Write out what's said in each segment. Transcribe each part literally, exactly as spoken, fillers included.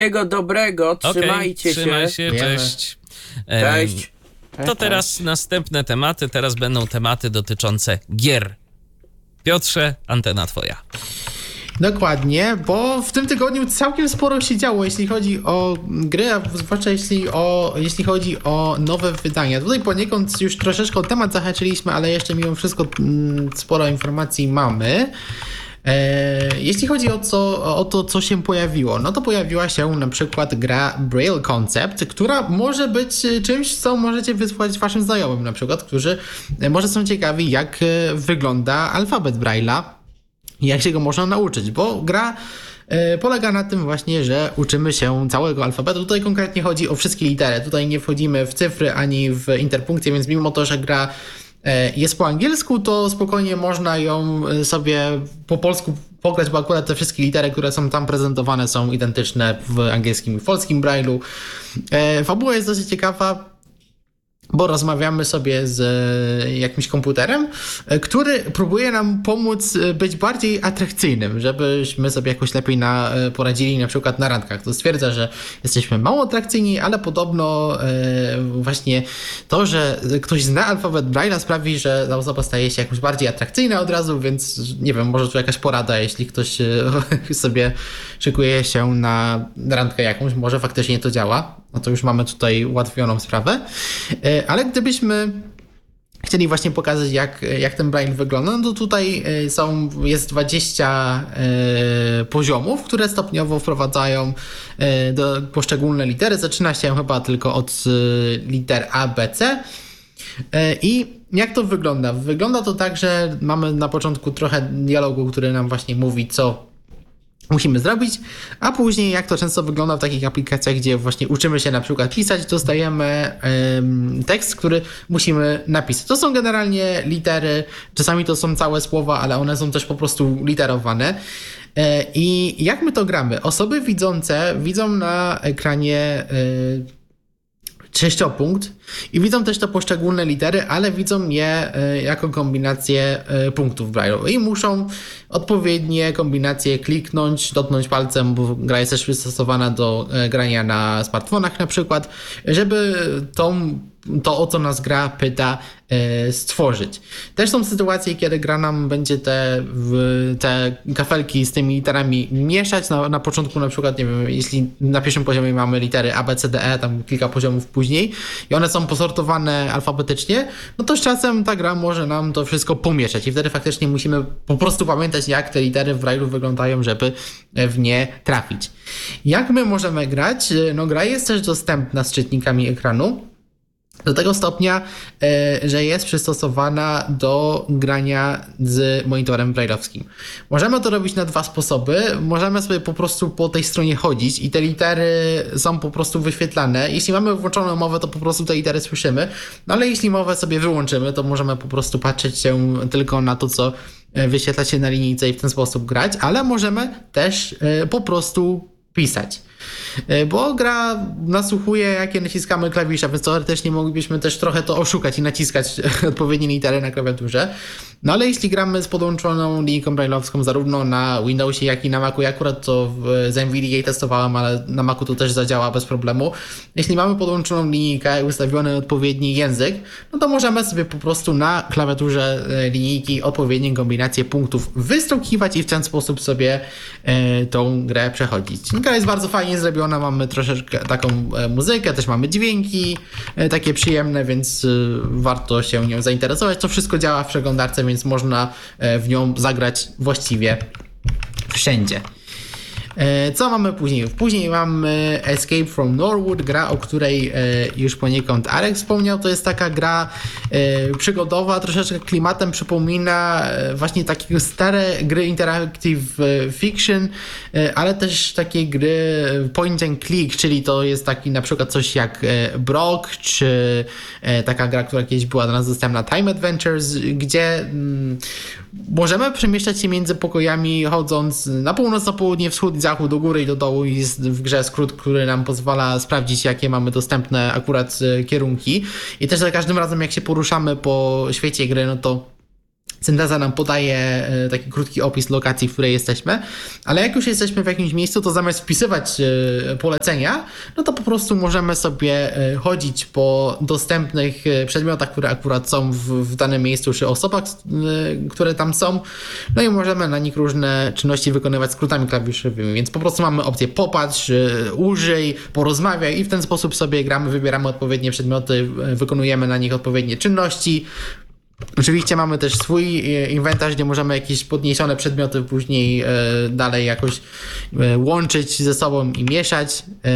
Wszystkiego dobrego, trzymajcie okay, trzymaj się. się. Cześć. Cześć. To teraz następne tematy, teraz będą tematy dotyczące gier. Piotrze, antena twoja. Dokładnie, bo w tym tygodniu całkiem sporo się działo, jeśli chodzi o gry, a zwłaszcza jeśli, o, jeśli chodzi o nowe wydania. Tutaj poniekąd już troszeczkę o temat zahaczyliśmy, ale jeszcze mimo wszystko mm, sporo informacji mamy. E, jeśli chodzi o, co, o to, co się pojawiło, no to pojawiła się na przykład gra Braille Concept, która może być czymś, co możecie wysłać waszym znajomym na przykład, którzy może są ciekawi, jak wygląda alfabet Braille'a. Jak się go można nauczyć, bo gra y, polega na tym właśnie, że uczymy się całego alfabetu. Tutaj konkretnie chodzi o wszystkie litery. Tutaj nie wchodzimy w cyfry ani w interpunkcje, więc mimo to, że gra y, jest po angielsku, to spokojnie można ją sobie po polsku pograć, bo akurat te wszystkie litery, które są tam prezentowane, są identyczne w angielskim i w polskim Braille'u. Y, fabuła jest dosyć ciekawa, bo rozmawiamy sobie z jakimś komputerem, który próbuje nam pomóc być bardziej atrakcyjnym, żebyśmy sobie jakoś lepiej na, poradzili na przykład na randkach. To stwierdza, że jesteśmy mało atrakcyjni, ale podobno właśnie to, że ktoś zna alfabet Braille'a sprawi, że ta osoba staje się jakoś bardziej atrakcyjna od razu, więc nie wiem, może tu jakaś porada, jeśli ktoś sobie szykuje się na randkę jakąś, może faktycznie to działa. No to już mamy tutaj ułatwioną sprawę. Ale gdybyśmy chcieli właśnie pokazać, jak, jak ten Braille wygląda, no to tutaj są, jest dwadzieścia y, poziomów, które stopniowo wprowadzają y, do poszczególne litery. Zaczyna się chyba tylko od y, liter A, B, C. Y, I jak to wygląda? Wygląda to tak, że mamy na początku trochę dialogu, który nam właśnie mówi, co musimy zrobić, a później, jak to często wygląda w takich aplikacjach, gdzie właśnie uczymy się na przykład pisać, dostajemy ym, tekst, który musimy napisać. To są generalnie litery, czasami to są całe słowa, ale one są też po prostu literowane. Yy, I jak my to gramy? Osoby widzące widzą na ekranie yy, sześciopunkt i widzą też te poszczególne litery, ale widzą je y, jako kombinację y, punktów Braille'u i muszą odpowiednie kombinacje kliknąć, dotknąć palcem, bo gra jest też przystosowana do y, grania na smartfonach na przykład, żeby tą to, o co nas gra pyta, e, stworzyć. Też są sytuacje, kiedy gra nam będzie te, w, te kafelki z tymi literami mieszać. Na, na początku na przykład, nie wiem, jeśli na pierwszym poziomie mamy litery A, B, C, D, E, tam kilka poziomów później i one są posortowane alfabetycznie, no to z czasem ta gra może nam to wszystko pomieszać i wtedy faktycznie musimy po prostu pamiętać, jak te litery w Braille'u wyglądają, żeby w nie trafić. Jak my możemy grać? No gra jest też dostępna z czytnikami ekranu. Do tego stopnia, że jest przystosowana do grania z monitorem braille'owskim. Możemy to robić na dwa sposoby. Możemy sobie po prostu po tej stronie chodzić i te litery są po prostu wyświetlane. Jeśli mamy włączoną mowę, to po prostu te litery słyszymy. No ale jeśli mowę sobie wyłączymy, to możemy po prostu patrzeć się tylko na to, co wyświetla się na linijce i w ten sposób grać, ale możemy też po prostu pisać. Bo gra nasłuchuje, jakie naciskamy klawisze, więc teoretycznie moglibyśmy też trochę to oszukać i naciskać odpowiednie litery na klawiaturze. No ale jeśli gramy z podłączoną linijką braille'owską zarówno na Windowsie, jak i na Macu, ja akurat to z NVIDIA jej testowałem, ale na Macu to też zadziała bez problemu. Jeśli mamy podłączoną linijkę i ustawiony odpowiedni język, no to możemy sobie po prostu na klawiaturze linijki odpowiednie kombinacje punktów wyszukiwać i w ten sposób sobie e, tą grę przechodzić. Gra jest bardzo fajnie zrobiona, mamy troszeczkę taką e, muzykę, też mamy dźwięki e, takie przyjemne, więc e, warto się nią zainteresować. To wszystko działa w przeglądarce, więc można e, w nią zagrać właściwie wszędzie. Co mamy później? Później mamy Escape from Norwood, gra, o której już poniekąd Arek wspomniał. To jest taka gra przygodowa, troszeczkę klimatem przypomina właśnie takie stare gry interactive fiction, ale też takie gry point and click, czyli to jest taki na przykład coś jak Brock, czy taka gra, która kiedyś była dla nas dostępna, Time Adventures, gdzie możemy przemieszczać się między pokojami, chodząc na północ, na południe, wschód, zachód, do góry i do dołu. Jest w grze skrót, który nam pozwala sprawdzić, jakie mamy dostępne akurat kierunki. I też za każdym razem, jak się poruszamy po świecie gry, no to Synteza nam podaje taki krótki opis lokacji, w której jesteśmy, ale jak już jesteśmy w jakimś miejscu, to zamiast wpisywać polecenia, no to po prostu możemy sobie chodzić po dostępnych przedmiotach, które akurat są w, w danym miejscu, czy osobach, które tam są, no i możemy na nich różne czynności wykonywać skrótami klawiszowymi, więc po prostu mamy opcję popatrz, użyj, porozmawiaj i w ten sposób sobie gramy, wybieramy odpowiednie przedmioty, wykonujemy na nich odpowiednie czynności. Oczywiście mamy też swój inwentarz, gdzie możemy jakieś podniesione przedmioty później e, dalej jakoś e, łączyć ze sobą i mieszać. E,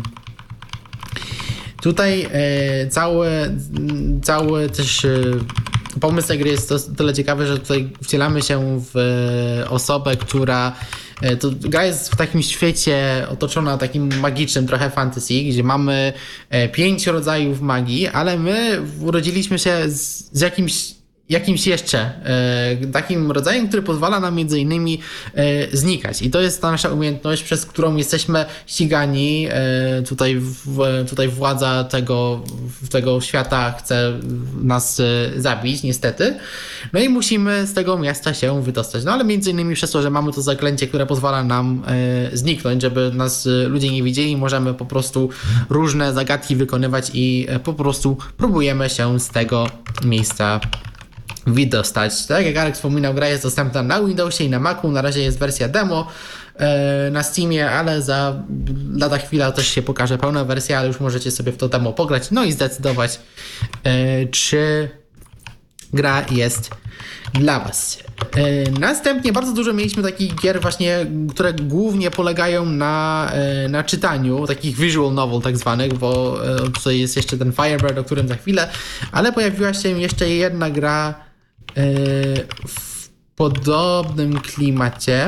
tutaj e, cały, cały też e, pomysł tej gry jest to tyle ciekawy, że tutaj wcielamy się w e, osobę, która e, to gra jest w takim świecie otoczona takim magicznym trochę fantasy, gdzie mamy e, pięć rodzajów magii, ale my urodziliśmy się z, z jakimś jakimś jeszcze e, takim rodzajem, który pozwala nam między innymi e, znikać. I to jest ta nasza umiejętność, przez którą jesteśmy ścigani. E, tutaj, w, tutaj władza tego, tego świata chce nas e, zabić, niestety. No i musimy z tego miasta się wydostać. No ale między innymi przez to, że mamy to zaklęcie, które pozwala nam e, zniknąć, żeby nas e, ludzie nie widzieli, możemy po prostu różne zagadki wykonywać i e, po prostu próbujemy się z tego miejsca wydostać. Tak jak Arek wspominał, gra jest dostępna na Windowsie i na Macu. Na razie jest wersja demo e, na Steamie, ale za lada chwila też się pokaże pełna wersja, ale już możecie sobie w to demo pograć, no i zdecydować, e, czy gra jest dla was. E, następnie bardzo dużo mieliśmy takich gier właśnie, które głównie polegają na, e, na czytaniu, takich visual novel tak zwanych, bo e, tutaj jest jeszcze ten Firebird, o którym za chwilę, ale pojawiła się jeszcze jedna gra w podobnym klimacie,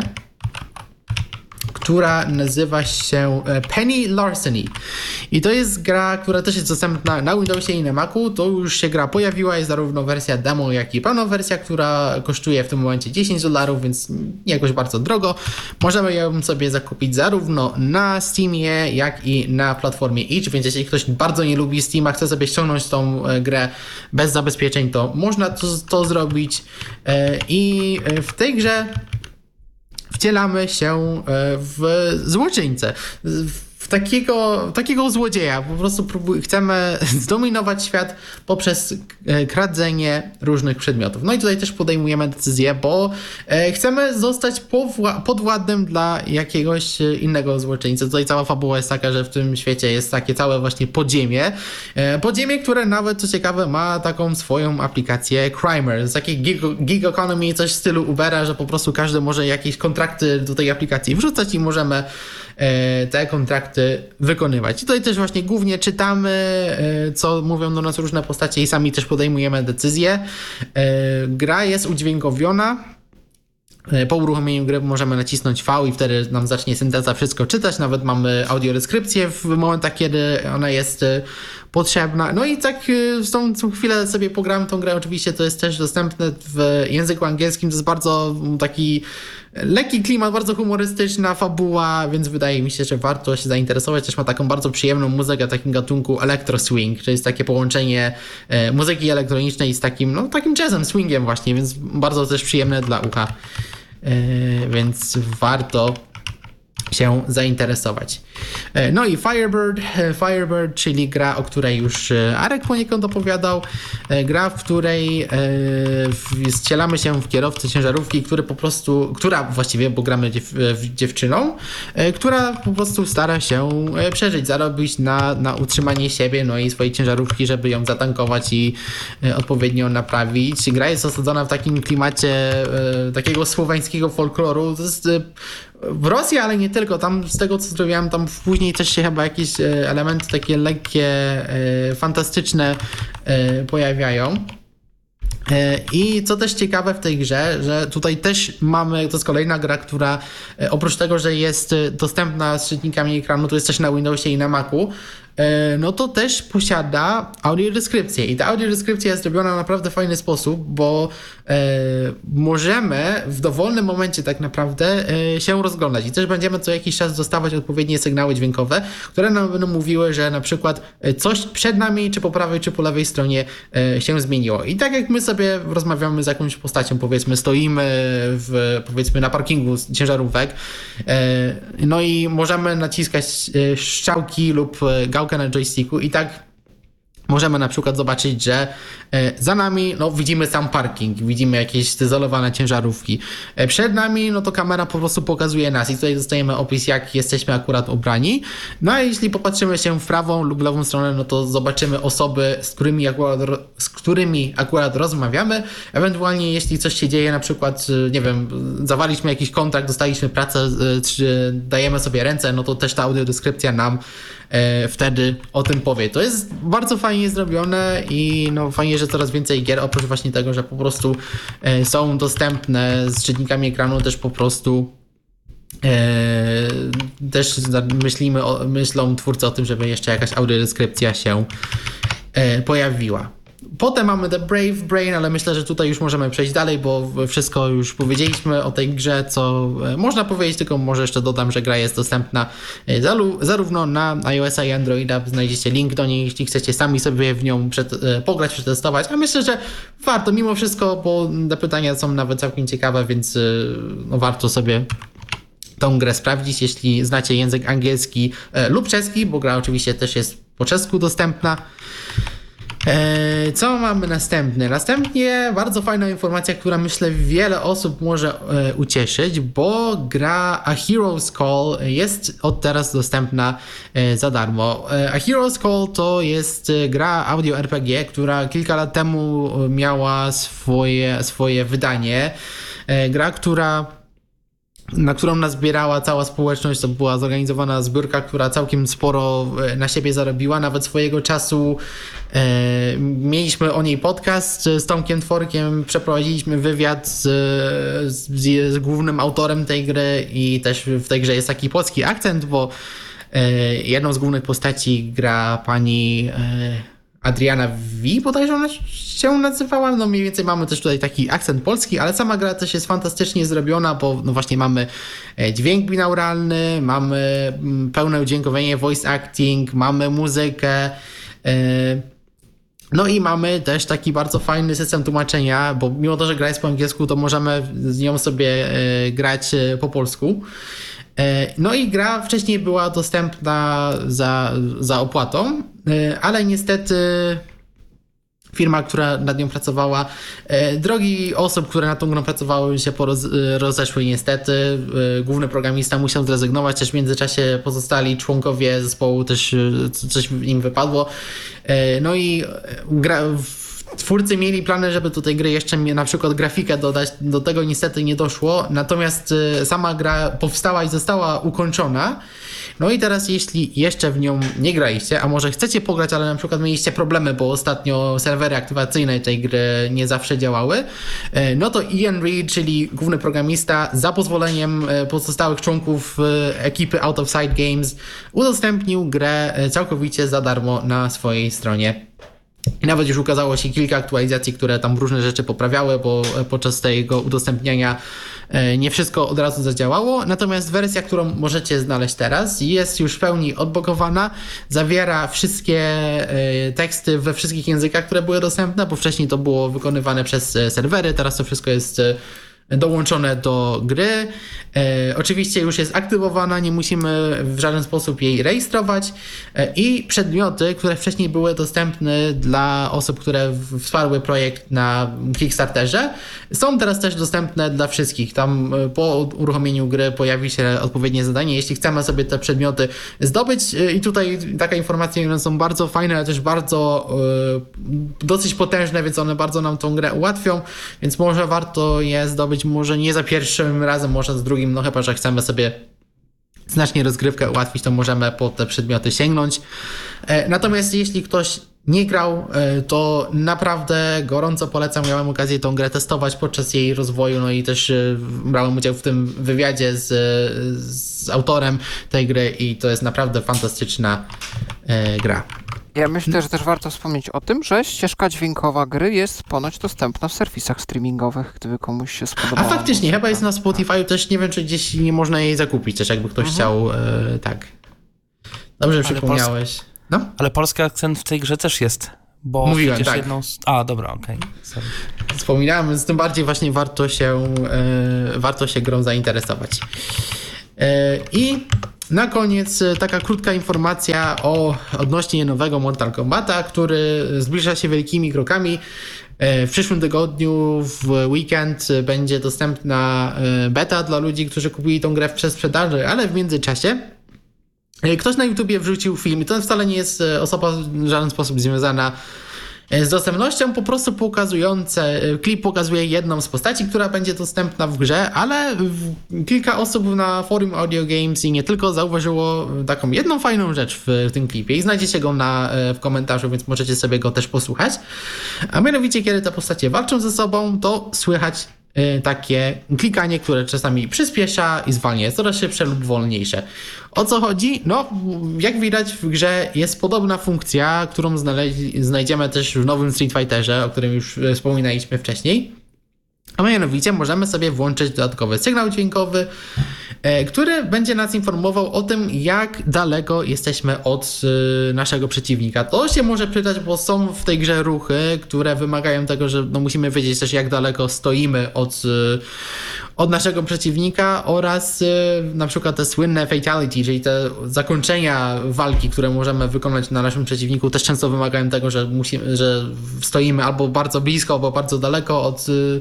która nazywa się Penny Larceny. I to jest gra, która też jest dostępna na Windowsie i na Macu. To już się gra pojawiła, jest zarówno wersja demo, jak i pełna wersja, która kosztuje w tym momencie dziesięć dolarów, więc nie jakoś bardzo drogo. Możemy ją sobie zakupić zarówno na Steamie, jak i na platformie itch, więc jeśli ktoś bardzo nie lubi Steama, chce sobie ściągnąć tą grę bez zabezpieczeń, to można to, to zrobić. I w tej grze wcielamy się w złoczyńcę, w takiego, takiego złodzieja. Po prostu próbuj, chcemy zdominować świat poprzez kradzenie różnych przedmiotów. No i tutaj też podejmujemy decyzję, bo chcemy zostać podwładnym dla jakiegoś innego złoczyńcy. Tutaj cała fabuła jest taka, że w tym świecie jest takie całe właśnie podziemie. Podziemie, które nawet, co ciekawe, ma taką swoją aplikację Crimer. Z takiej gig, gig economy, coś w stylu Ubera, że po prostu każdy może jakieś kontrakty do tej aplikacji wrzucać i możemy te kontrakty wykonywać. I tutaj też właśnie głównie czytamy, co mówią do nas różne postacie i sami też podejmujemy decyzje. Gra jest udźwiękowiona. Po uruchomieniu gry możemy nacisnąć V i wtedy nam zacznie synteza wszystko czytać. Nawet mamy audiodeskrypcję w momentach, kiedy ona jest potrzebna. No i tak z tą, tą chwilę sobie pogram tą grę. Oczywiście to jest też dostępne w języku angielskim. To jest bardzo taki lekki klimat, bardzo humorystyczna fabuła, więc wydaje mi się, że warto się zainteresować. Też ma taką bardzo przyjemną muzykę, takim gatunku electro swing, czyli jest takie połączenie e, muzyki elektronicznej z takim, no takim jazzem, swingiem właśnie, więc bardzo też przyjemne dla ucha. E, więc warto się zainteresować. No i Firebird, Firebird, czyli gra, o której już Arek poniekąd opowiadał. Gra, w której wcielamy się w kierowcę ciężarówki, który po prostu, która właściwie, bo gramy dziew, dziewczyną, która po prostu stara się przeżyć, zarobić na, na utrzymanie siebie, no i swojej ciężarówki, żeby ją zatankować i odpowiednio naprawić. Gra jest osadzona w takim klimacie takiego słoweńskiego folkloru. To jest w Rosji, ale nie tylko. Tam z tego, co zrobiłem, tam później też się chyba jakieś elementy takie lekkie, fantastyczne pojawiają. I co też ciekawe w tej grze, że tutaj też mamy, to jest kolejna gra, która oprócz tego, że jest dostępna z czytnikami ekranu, to jest też na Windowsie i na Macu, no to też posiada audiodeskrypcję. I ta audiodeskrypcja jest zrobiona w naprawdę fajny sposób, bo możemy w dowolnym momencie tak naprawdę się rozglądać. I też będziemy co jakiś czas dostawać odpowiednie sygnały dźwiękowe, które nam będą mówiły, że na przykład coś przed nami, czy po prawej, czy po lewej stronie się zmieniło. I tak jak my sobie rozmawiamy z jakąś postacią, powiedzmy stoimy w, powiedzmy na parkingu ciężarówek, no i możemy naciskać strzałki lub gałkę na joysticku i tak możemy na przykład zobaczyć, że za nami no, widzimy sam parking, widzimy jakieś zdezolowane ciężarówki. Przed nami no to kamera po prostu pokazuje nas i tutaj dostajemy opis, jak jesteśmy akurat ubrani. No a jeśli popatrzymy się w prawą lub lewą stronę, no to zobaczymy osoby, z którymi akurat, z którymi akurat rozmawiamy. Ewentualnie jeśli coś się dzieje, na przykład, nie wiem, zawarliśmy jakiś kontrakt, dostaliśmy pracę, czy dajemy sobie ręce, no to też ta audiodeskrypcja nam e, wtedy o tym powie. To jest bardzo fajnie zrobione i no fajnie, że coraz więcej gier, oprócz właśnie tego, że po prostu e, są dostępne z czytnikami ekranu, też po prostu e, też myślimy o, myślą twórcy o tym, żeby jeszcze jakaś audiodeskrypcja się e, pojawiła. Potem mamy The Brave Brain, ale myślę, że tutaj już możemy przejść dalej, bo wszystko już powiedzieliśmy o tej grze, co można powiedzieć, tylko może jeszcze dodam, że gra jest dostępna zarówno na iOS-a i Androida. Znajdziecie link do niej, jeśli chcecie sami sobie w nią przed, pograć, przetestować, a myślę, że warto mimo wszystko, bo te pytania są nawet całkiem ciekawe, więc no, warto sobie tą grę sprawdzić, jeśli znacie język angielski lub czeski, bo gra oczywiście też jest po czesku dostępna. Co mamy następne? Następnie bardzo fajna informacja, która myślę wiele osób może e, ucieszyć, bo gra A Hero's Call jest od teraz dostępna e, za darmo. E, A Hero's Call to jest gra audio R P G, która kilka lat temu miała swoje, swoje wydanie. E, gra, która na którą nazbierała cała społeczność, to była zorganizowana zbiórka, która całkiem sporo na siebie zarobiła, nawet swojego czasu e, mieliśmy o niej podcast z Tomkiem Tworkiem, przeprowadziliśmy wywiad z, z, z głównym autorem tej gry i też w tej grze jest taki polski akcent, bo e, jedną z głównych postaci gra pani e, Adriana V, bodajże ona się nazywała, no mniej więcej mamy też tutaj taki akcent polski, ale sama gra też jest fantastycznie zrobiona, bo no właśnie mamy dźwięk binauralny, mamy pełne udźwiękowienie, voice acting, mamy muzykę, no i mamy też taki bardzo fajny system tłumaczenia, bo mimo to, że gra jest po angielsku, to możemy z nią sobie grać po polsku. No i gra wcześniej była dostępna za, za opłatą, ale niestety firma, która nad nią pracowała, drogi osób, które nad tą grą pracowały, się poroz, rozeszły niestety. Główny programista musiał zrezygnować, też w międzyczasie pozostali członkowie zespołu też coś im wypadło. No i gra... Twórcy mieli plany, żeby do tej gry jeszcze na przykład grafikę dodać, do tego niestety nie doszło, natomiast sama gra powstała i została ukończona. No i teraz jeśli jeszcze w nią nie graliście, a może chcecie pograć, ale na przykład mieliście problemy, bo ostatnio serwery aktywacyjne tej gry nie zawsze działały, no to Ian Reed, czyli główny programista, za pozwoleniem pozostałych członków ekipy Out of Sight Games udostępnił grę całkowicie za darmo na swojej stronie. I nawet już ukazało się kilka aktualizacji, które tam różne rzeczy poprawiały, bo podczas tego udostępniania nie wszystko od razu zadziałało. Natomiast wersja, którą możecie znaleźć teraz, jest już w pełni odblokowana, zawiera wszystkie teksty we wszystkich językach, które były dostępne, bo wcześniej to było wykonywane przez serwery, teraz to wszystko jest dołączone do gry. E, oczywiście już jest aktywowana, nie musimy w żaden sposób jej rejestrować e, i przedmioty, które wcześniej były dostępne dla osób, które wsparły projekt na Kickstarterze, są teraz też dostępne dla wszystkich. Tam po uruchomieniu gry pojawi się odpowiednie zadanie, jeśli chcemy sobie te przedmioty zdobyć e, i tutaj taka informacja, one są bardzo fajne, ale też bardzo e, dosyć potężne, więc one bardzo nam tą grę ułatwią, więc może warto je zdobyć. Może nie za pierwszym razem, może z drugim, no chyba, że chcemy sobie znacznie rozgrywkę ułatwić, to możemy po te przedmioty sięgnąć. Natomiast jeśli ktoś nie grał, to naprawdę gorąco polecam. Miałem okazję tą grę testować podczas jej rozwoju, no i też brałem udział w tym wywiadzie z, z autorem tej gry i to jest naprawdę fantastyczna e, gra. Ja myślę, że też warto wspomnieć o tym, że ścieżka dźwiękowa gry jest ponoć dostępna w serwisach streamingowych, gdyby komuś się A spodobała. faktycznie, chyba jest na Spotify, też nie wiem, czy gdzieś nie można jej zakupić, też jakby ktoś mhm. chciał, e, tak. Dobrze przypomniałeś. Pols- no? Ale polski akcent w tej grze też jest, bo Mówiłem, przecież tak. jedną z... A, dobra, okej. Okay. Wspominałem, więc tym bardziej właśnie warto się, e, warto się grą zainteresować. E, I na koniec taka krótka informacja o odnośnie nowego Mortal Kombata, który zbliża się wielkimi krokami. W przyszłym tygodniu w weekend będzie dostępna beta dla ludzi, którzy kupili tą grę w przedsprzedaży, ale w międzyczasie ktoś na YouTubie wrzucił film i to wcale nie jest osoba w żaden sposób związana z dostępnością, po prostu pokazujące, klip pokazuje jedną z postaci, która będzie dostępna w grze, ale kilka osób na forum Audio Games i nie tylko zauważyło taką jedną fajną rzecz w, w tym klipie i znajdziecie go na, w komentarzu, więc możecie sobie go też posłuchać. A mianowicie, kiedy te postacie walczą ze sobą, to słychać takie klikanie, które czasami przyspiesza i zwalnia, jest coraz szybsze lub wolniejsze. O co chodzi? No, jak widać w grze jest podobna funkcja, którą znaleźli, znajdziemy też w nowym Street Fighterze, o którym już wspominaliśmy wcześniej. A mianowicie możemy sobie włączyć dodatkowy sygnał dźwiękowy, który będzie nas informował o tym, jak daleko jesteśmy od naszego przeciwnika. To się może przydać, bo są w tej grze ruchy, które wymagają tego, że no musimy wiedzieć też, jak daleko stoimy od, od naszego przeciwnika oraz na przykład te słynne fatality, czyli te zakończenia walki, które możemy wykonać na naszym przeciwniku, też często wymagają tego, że, musimy, że stoimy albo bardzo blisko, albo bardzo daleko od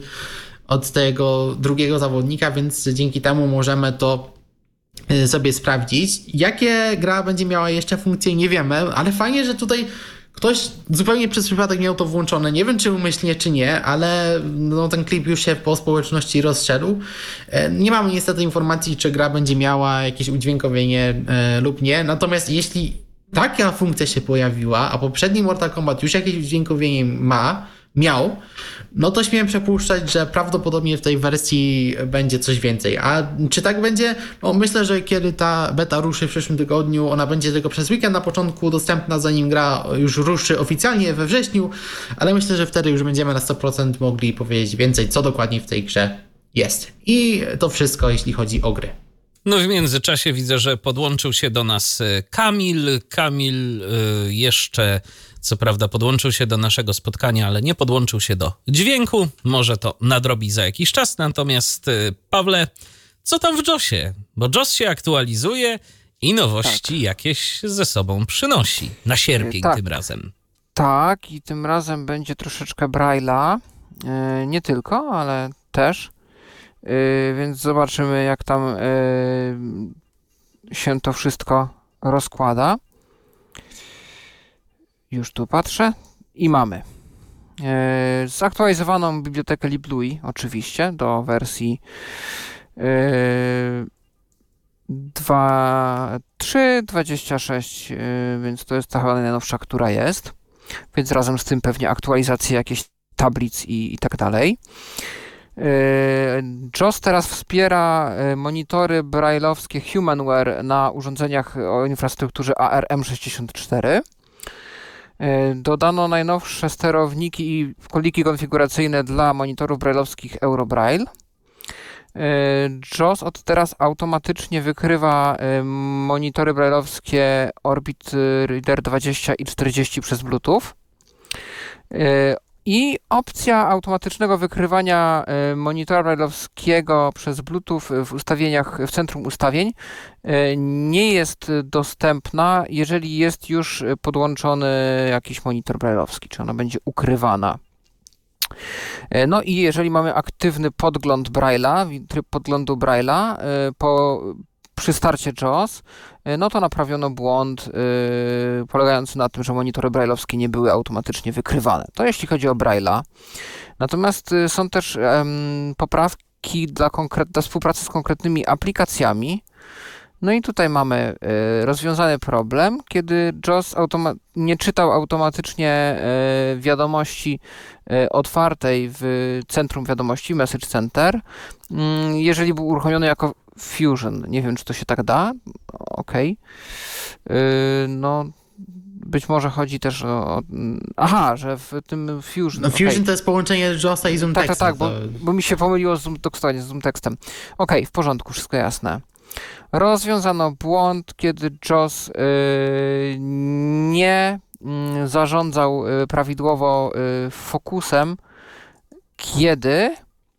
od tego drugiego zawodnika, więc dzięki temu możemy to sobie sprawdzić. Jakie gra będzie miała jeszcze funkcje, nie wiemy, ale fajnie, że tutaj ktoś zupełnie przez przypadek miał to włączone. Nie wiem, czy umyślnie, czy nie, ale no, ten klip już się po społeczności rozszedł. Nie mamy niestety informacji, czy gra będzie miała jakieś udźwiękowienie e, lub nie, natomiast jeśli taka funkcja się pojawiła, a poprzedni Mortal Kombat już jakieś udźwiękowienie ma, miał, no to śmiem przypuszczać, że prawdopodobnie w tej wersji będzie coś więcej. A czy tak będzie? No myślę, że kiedy ta beta ruszy w przyszłym tygodniu, ona będzie tylko przez weekend na początku dostępna, zanim gra już ruszy oficjalnie we wrześniu, ale myślę, że wtedy już będziemy na sto procent mogli powiedzieć więcej, co dokładnie w tej grze jest. I to wszystko, jeśli chodzi o gry. No w międzyczasie widzę, że podłączył się do nas Kamil. Kamil jeszcze, co prawda, podłączył się do naszego spotkania, ale nie podłączył się do dźwięku. Może to nadrobi za jakiś czas. Natomiast Pawle, co tam w JOSie? Bo JOS się aktualizuje i nowości tak. jakieś ze sobą przynosi. Na sierpień tak. tym razem. Tak, i tym razem będzie troszeczkę Braille'a. Yy, nie tylko, ale też. Yy, więc zobaczymy, jak tam yy, się to wszystko rozkłada. Już tu patrzę i mamy yy, zaktualizowaną bibliotekę LibLouis oczywiście do wersji yy, dwa trzy dwadzieścia sześć, yy, więc to jest ta chyba najnowsza, która jest. Więc razem z tym pewnie aktualizacje jakieś tablic i, i tak dalej. JOS teraz wspiera monitory braille'owskie HumanWare na urządzeniach o infrastrukturze A R M sześćdziesiąt cztery. Dodano najnowsze sterowniki i koliki konfiguracyjne dla monitorów braille'owskich Eurobraille. JOS od teraz automatycznie wykrywa monitory braille'owskie Orbit Reader dwadzieścia i czterdzieści przez Bluetooth. I opcja automatycznego wykrywania monitora braille'owskiego przez Bluetooth w ustawieniach, w centrum ustawień nie jest dostępna, jeżeli jest już podłączony jakiś monitor braille'owski, czy ona będzie ukrywana. No i jeżeli mamy aktywny podgląd Braille'a, tryb podglądu Braille'a po przy starcie JOS, no to naprawiono błąd yy, polegający na tym, że monitory braille'owskie nie były automatycznie wykrywane. To jeśli chodzi o Braille'a. Natomiast y, są też y, poprawki dla, konkret, dla współpracy z konkretnymi aplikacjami. No i tutaj mamy y, rozwiązany problem, kiedy JOS automa- nie czytał automatycznie y, wiadomości y, otwartej w centrum wiadomości, Message Center, y, jeżeli był uruchomiony jako Fusion. Nie wiem, czy to się tak da. Okej. Okay. Yy, no, być może chodzi też o... o aha, że w tym Fusion... No Fusion okay. to jest połączenie JOSa i ZoomTexa. Tak, tak, tak, bo, to... bo mi się pomyliło z Zoom, dokładnie, z ZoomTextem. Okej, okay, w porządku, wszystko jasne. Rozwiązano błąd, kiedy JOS yy, nie yy, zarządzał yy, prawidłowo yy, fokusem, kiedy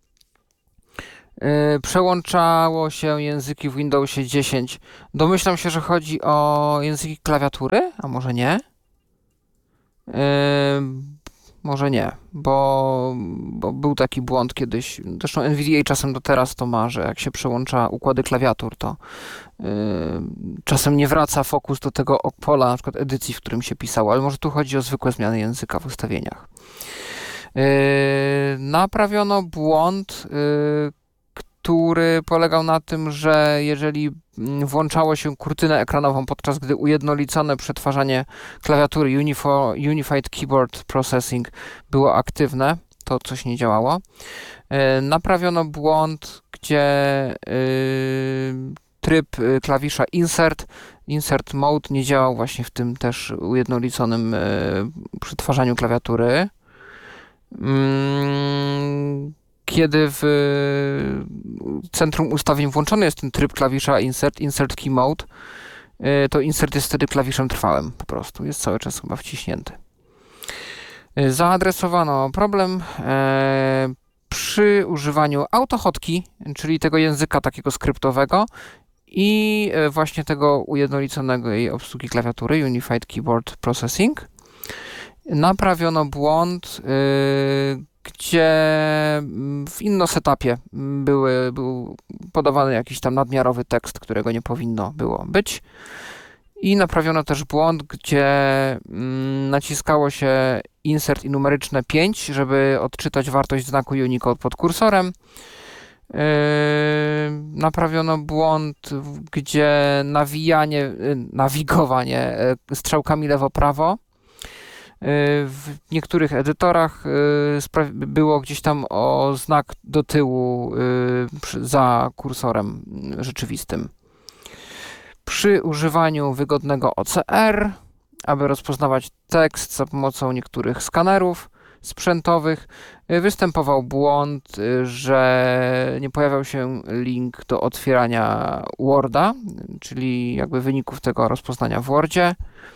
yy, przełączało się języki w Windowsie dziesięć. Domyślam się, że chodzi o języki klawiatury, a może nie? Yy, może nie, bo, bo był taki błąd kiedyś. Zresztą N V D A czasem do teraz to ma, że jak się przełącza układy klawiatur, to yy, czasem nie wraca fokus do tego pola, na przykład edycji, w którym się pisało, ale może tu chodzi o zwykłe zmiany języka w ustawieniach. Yy, naprawiono błąd, yy, który polegał na tym, że jeżeli włączało się kurtynę ekranową, podczas gdy ujednolicone przetwarzanie klawiatury Unified Keyboard Processing było aktywne, to coś nie działało. Naprawiono błąd, gdzie tryb klawisza Insert, Insert Mode nie działał właśnie w tym też ujednoliconym przetwarzaniu klawiatury. Kiedy w centrum ustawień włączony jest ten tryb klawisza Insert, Insert Key Mode, to Insert jest wtedy klawiszem trwałym po prostu, jest cały czas chyba wciśnięty. Zaadresowano problem e, przy używaniu autohotkey, czyli tego języka takiego skryptowego i właśnie tego ujednoliconego jej obsługi klawiatury Unified Keyboard Processing. Naprawiono błąd, yy, gdzie w innosetapie były, był podawany jakiś tam nadmiarowy tekst, którego nie powinno było być. I naprawiono też błąd, gdzie mm, naciskało się insert i numeryczne pięć, żeby odczytać wartość znaku Unicode pod kursorem. Yy, naprawiono błąd, gdzie nawijanie, nawigowanie strzałkami lewo-prawo w niektórych edytorach było gdzieś tam o znak do tyłu za kursorem rzeczywistym. Przy używaniu wygodnego O C R, aby rozpoznawać tekst za pomocą niektórych skanerów sprzętowych, występował błąd, że nie pojawiał się link do otwierania Worda, czyli jakby wyników tego rozpoznania w Wordzie.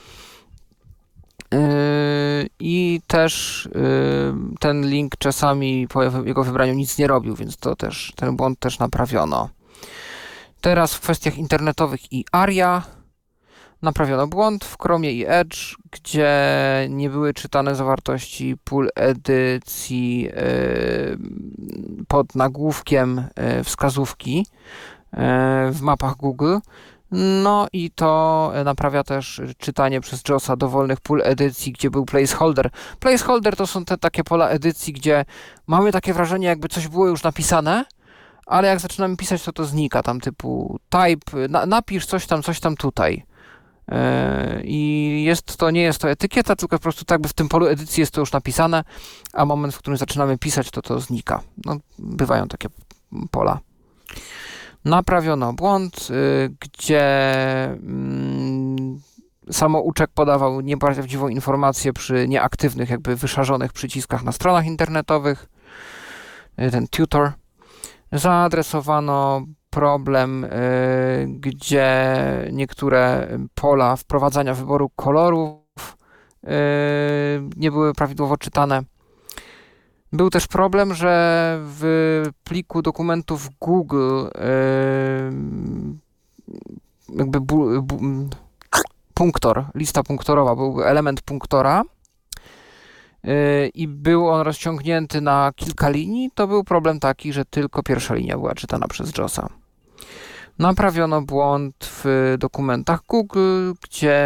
I też ten link czasami po jego wybraniu nic nie robił, więc to też, ten błąd też naprawiono. Teraz w kwestiach internetowych i ARIA naprawiono błąd w Chromie i Edge, gdzie nie były czytane zawartości pól edycji pod nagłówkiem wskazówki w mapach Google. No i to naprawia też czytanie przez JOSa dowolnych pól edycji, gdzie był placeholder. Placeholder to są te takie pola edycji, gdzie mamy takie wrażenie, jakby coś było już napisane, ale jak zaczynamy pisać, to to znika, tam typu type, na, napisz coś tam, coś tam tutaj. Yy, I jest to, nie jest to etykieta, tylko po prostu tak by w tym polu edycji jest to już napisane, a moment, w którym zaczynamy pisać, to to znika. No, bywają takie pola. Naprawiono błąd, y, gdzie y, samouczek podawał nieprawdziwą informację przy nieaktywnych, jakby wyszarzonych przyciskach na stronach internetowych. Y, ten tutor. Zaadresowano problem, y, gdzie niektóre pola wprowadzania wyboru kolorów y, nie były prawidłowo czytane. Był też problem, że w pliku dokumentów Google yy, jakby bu, bu, punktor, lista punktorowa, był element punktora yy, i był on rozciągnięty na kilka linii, to był problem taki, że tylko pierwsza linia była czytana przez JOSa. Naprawiono błąd w dokumentach Google, gdzie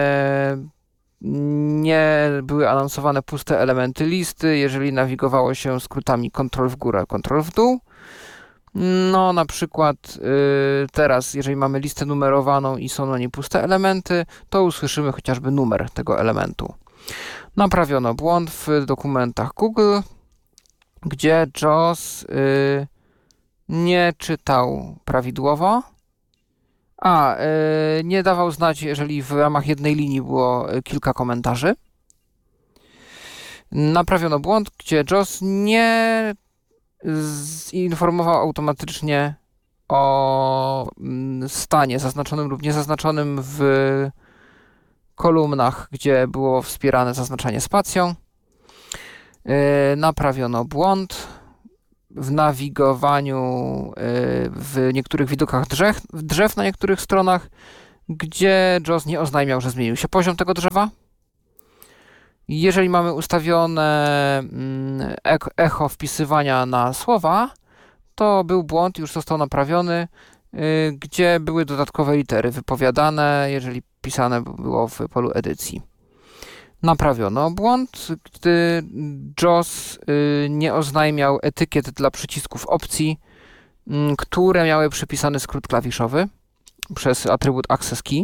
nie były anonsowane puste elementy listy, jeżeli nawigowało się skrótami Ctrl w górę, Ctrl w dół. No na przykład yy, teraz, jeżeli mamy listę numerowaną i są na niej puste elementy, to usłyszymy chociażby numer tego elementu. Naprawiono błąd w dokumentach Google, gdzie JOS yy, nie czytał prawidłowo A, yy, nie dawał znać, jeżeli w ramach jednej linii było kilka komentarzy. Naprawiono błąd, gdzie JAWS nie zinformował automatycznie o stanie zaznaczonym lub niezaznaczonym w kolumnach, gdzie było wspierane zaznaczanie spacją. Yy, naprawiono błąd w nawigowaniu yy, w niektórych widokach drzew, drzew na niektórych stronach, gdzie JAWS nie oznajmiał, że zmienił się poziom tego drzewa. Jeżeli mamy ustawione yy, echo wpisywania na słowa, to był błąd, już został naprawiony, yy, gdzie były dodatkowe litery wypowiadane, jeżeli pisane było w polu edycji. Naprawiono błąd, gdy JAWS yy, nie oznajmiał etykiet dla przycisków opcji, yy, które miały przypisany skrót klawiszowy przez atrybut access key.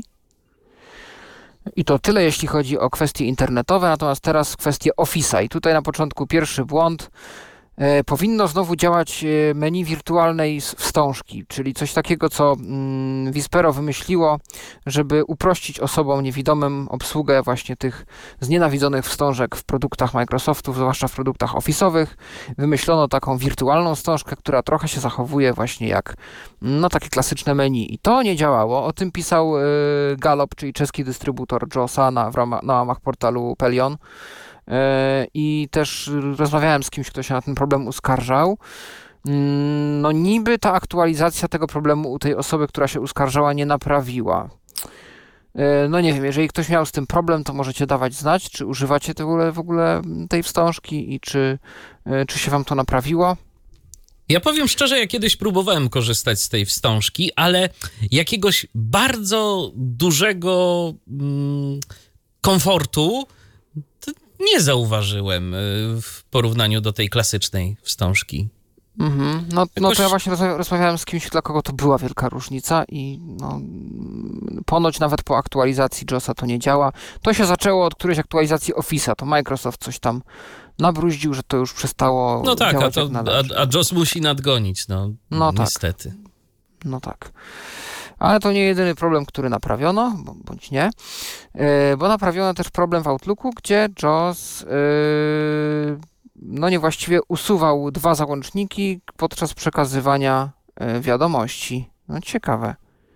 I to tyle, jeśli chodzi o kwestie internetowe, natomiast teraz kwestie Office'a. I tutaj na początku pierwszy błąd. E, powinno znowu działać menu wirtualnej wstążki, czyli coś takiego, co mm, Vispero wymyśliło, żeby uprościć osobom niewidomym obsługę właśnie tych znienawidzonych wstążek w produktach Microsoftu, zwłaszcza w produktach Office'owych. Wymyślono taką wirtualną wstążkę, która trochę się zachowuje właśnie jak no, takie klasyczne menu. I to nie działało. O tym pisał y, Gallop, czyli czeski dystrybutor JAWSa na, w ramach, na łamach portalu Pelion. I też rozmawiałem z kimś, kto się na ten problem uskarżał. No niby ta aktualizacja tego problemu u tej osoby, która się uskarżała, nie naprawiła. No nie wiem, jeżeli ktoś miał z tym problem, to możecie dawać znać, czy używacie w ogóle, w ogóle tej wstążki i czy, czy się wam to naprawiło. Ja powiem szczerze, ja kiedyś próbowałem korzystać z tej wstążki, ale jakiegoś bardzo dużego mm, komfortu nie zauważyłem w porównaniu do tej klasycznej wstążki. Mhm. No, Jakoś... no to ja właśnie rozmawiałem z kimś, dla kogo to była wielka różnica i no, ponoć nawet po aktualizacji JAWSa to nie działa. To się zaczęło od którejś aktualizacji Office'a, to Microsoft coś tam nabruździł, że to już przestało no tak, działać a, to, a, a JAWS musi nadgonić, no, no niestety. Tak. No tak. Ale to nie jedyny problem, który naprawiono, bądź nie, yy, bo naprawiono też problem w Outlooku, gdzie JAWS yy, no niewłaściwie usuwał dwa załączniki podczas przekazywania yy, wiadomości. No ciekawe.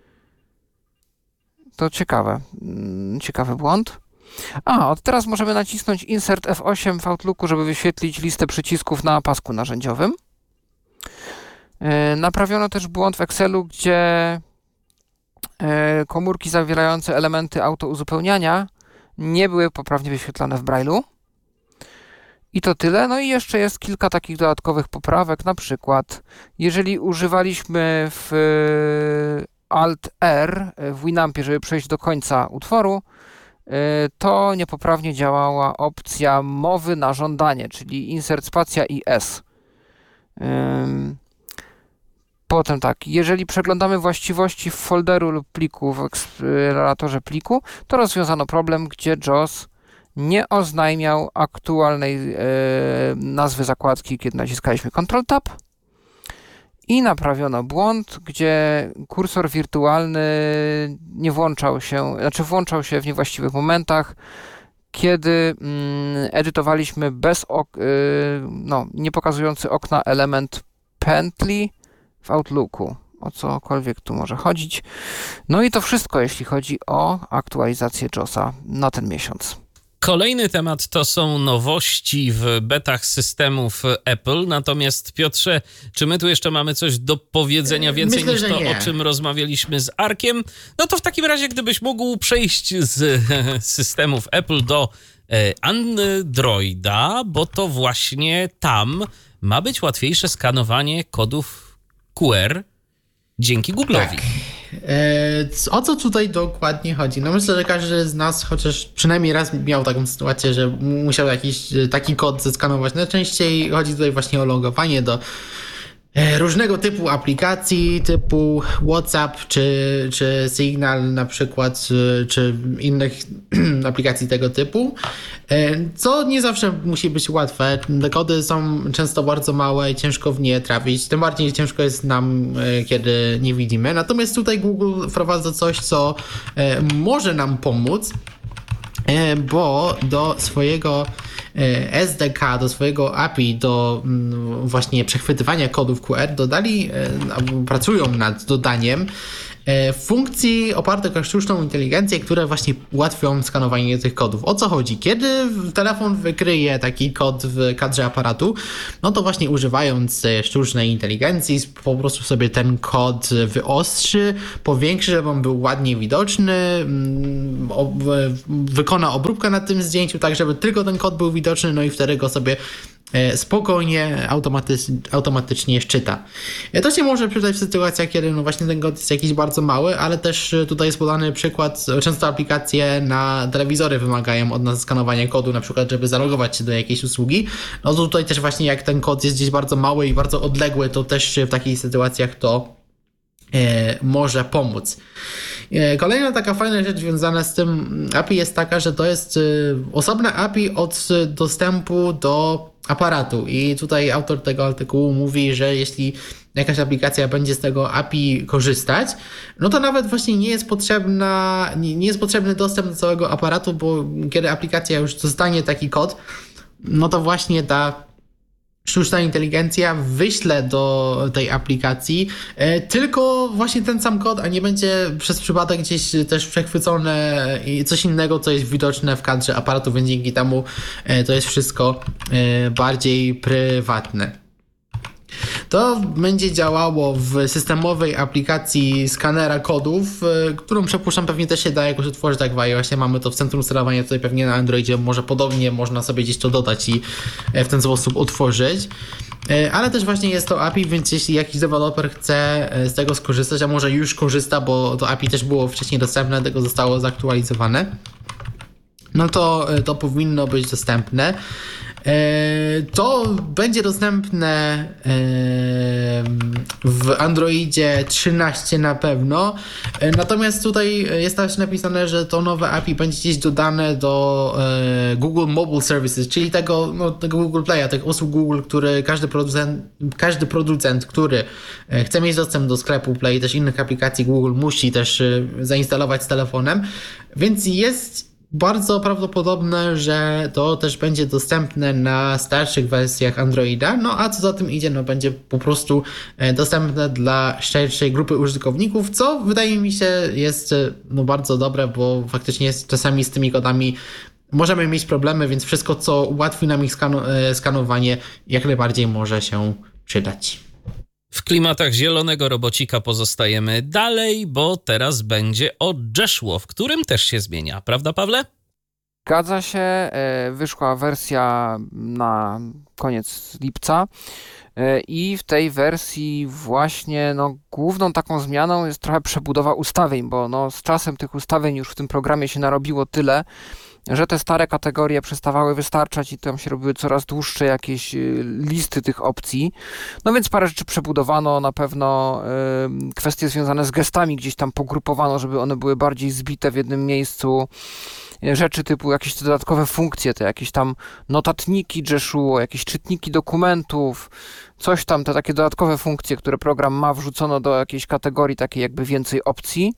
To ciekawe. Yy, ciekawy błąd. A, od teraz możemy nacisnąć Insert F osiem w Outlooku, żeby wyświetlić listę przycisków na pasku narzędziowym. Yy, naprawiono też błąd w Excelu, gdzie komórki zawierające elementy autouzupełniania nie były poprawnie wyświetlane w Braille'u. I to tyle. No i jeszcze jest kilka takich dodatkowych poprawek. Na przykład, jeżeli używaliśmy w Alt-R w Winampie, żeby przejść do końca utworu, to niepoprawnie działała opcja mowy na żądanie, czyli insert spacja i S. Potem tak, jeżeli przeglądamy właściwości w folderu lub pliku w eksploratorze pliku, to rozwiązano problem, gdzie JAWS nie oznajmiał aktualnej e, nazwy zakładki, kiedy naciskaliśmy Ctrl-Tab. I naprawiono błąd, gdzie kursor wirtualny nie włączał się, znaczy włączał się w niewłaściwych momentach, kiedy mm, edytowaliśmy bez ok, y, no, nie pokazujący okna element pętli w Outlooku, o cokolwiek tu może chodzić. No i to wszystko, jeśli chodzi o aktualizację JAWSa na ten miesiąc. Kolejny temat to są nowości w betach systemów Apple. Natomiast Piotrze, czy my tu jeszcze mamy coś do powiedzenia więcej Myślę, niż to, nie. o czym rozmawialiśmy z Arkiem? No to w takim razie, gdybyś mógł przejść z systemów Apple do Androida, bo to właśnie tam ma być łatwiejsze skanowanie kodów Q R dzięki Google'owi. Tak. E, o co tutaj dokładnie chodzi? No myślę, że każdy z nas chociaż przynajmniej raz miał taką sytuację, że musiał jakiś taki kod zeskanować. Najczęściej chodzi tutaj właśnie o logowanie do różnego typu aplikacji typu WhatsApp czy, czy Signal na przykład, czy, czy innych aplikacji tego typu, co nie zawsze musi być łatwe. Te kody są często bardzo małe i ciężko w nie trafić, tym bardziej ciężko jest nam, kiedy nie widzimy. Natomiast tutaj Google wprowadza coś, co może nam pomóc, bo do swojego S D K, do swojego A P I, do właśnie przechwytywania kodów Q R dodali, pracują nad dodaniem funkcji opartych o sztuczną inteligencję, które właśnie ułatwią skanowanie tych kodów. O co chodzi? Kiedy telefon wykryje taki kod w kadrze aparatu, no to właśnie używając sztucznej inteligencji po prostu sobie ten kod wyostrzy, powiększy, żeby on był ładnie widoczny, wykona obróbkę na tym zdjęciu, tak żeby tylko ten kod był widoczny, no i wtedy go sobie spokojnie, automatycznie, automatycznie szczyta. To się może przydać w sytuacjach, kiedy no właśnie ten kod jest jakiś bardzo mały, ale też tutaj jest podany przykład, często aplikacje na telewizory wymagają od nas skanowania kodu, na przykład żeby zalogować się do jakiejś usługi. No to tutaj też właśnie jak ten kod jest gdzieś bardzo mały i bardzo odległy, to też w takich sytuacjach to e, może pomóc. Kolejna taka fajna rzecz związana z tym A P I jest taka, że to jest osobne A P I od dostępu do aparatu i tutaj autor tego artykułu mówi, że jeśli jakaś aplikacja będzie z tego A P I korzystać, no to nawet właśnie nie jest potrzebna, nie, nie jest potrzebny dostęp do całego aparatu, bo kiedy aplikacja już dostanie taki kod, no to właśnie ta sztuczna inteligencja wyśle do tej aplikacji e, tylko właśnie ten sam kod, a nie będzie przez przypadek gdzieś też przechwycone i coś innego, co jest widoczne w kadrze aparatu, więc dzięki temu e, to jest wszystko e, bardziej prywatne. To będzie działało w systemowej aplikacji skanera kodów, którą przypuszczam pewnie też się da jakoś otworzyć, tak w iOSie mamy to w centrum sterowania, tutaj pewnie na Androidzie może podobnie można sobie gdzieś to dodać i w ten sposób otworzyć. Ale też właśnie jest to A P I, więc jeśli jakiś deweloper chce z tego skorzystać, a może już korzysta, bo to A P I też było wcześniej dostępne, tego zostało zaktualizowane, no to, to powinno być dostępne. To będzie dostępne w Androidzie trzynaście na pewno, natomiast tutaj jest też napisane, że to nowe A P I będzie gdzieś dodane do Google Mobile Services, czyli tego, no, tego Google Play'a, tych usług Google, który każdy producent, każdy producent, który chce mieć dostęp do sklepu Play i też innych aplikacji Google, musi też zainstalować z telefonem, więc jest bardzo prawdopodobne, że to też będzie dostępne na starszych wersjach Androida, no a co za tym idzie, no będzie po prostu dostępne dla szerszej grupy użytkowników, co wydaje mi się jest no bardzo dobre, bo faktycznie jest, czasami z tymi kodami możemy mieć problemy, więc wszystko, co ułatwi nam ich skanu- skanowanie, jak najbardziej może się przydać. W klimatach zielonego robocika pozostajemy dalej, bo teraz będzie o Jeshua, w którym też się zmienia. Prawda, Pawle? Zgadza się. Wyszła wersja na koniec lipca i w tej wersji właśnie no, główną taką zmianą jest trochę przebudowa ustawień, bo no, z czasem tych ustawień już w tym programie się narobiło tyle, że te stare kategorie przestawały wystarczać i tam się robiły coraz dłuższe jakieś listy tych opcji. No więc parę rzeczy przebudowano, na pewno y, kwestie związane z gestami gdzieś tam pogrupowano, żeby one były bardziej zbite w jednym miejscu. Rzeczy typu jakieś te dodatkowe funkcje, te jakieś tam notatniki Jeshua, jakieś czytniki dokumentów, coś tam, te takie dodatkowe funkcje, które program ma, wrzucono do jakiejś kategorii takiej jakby więcej opcji.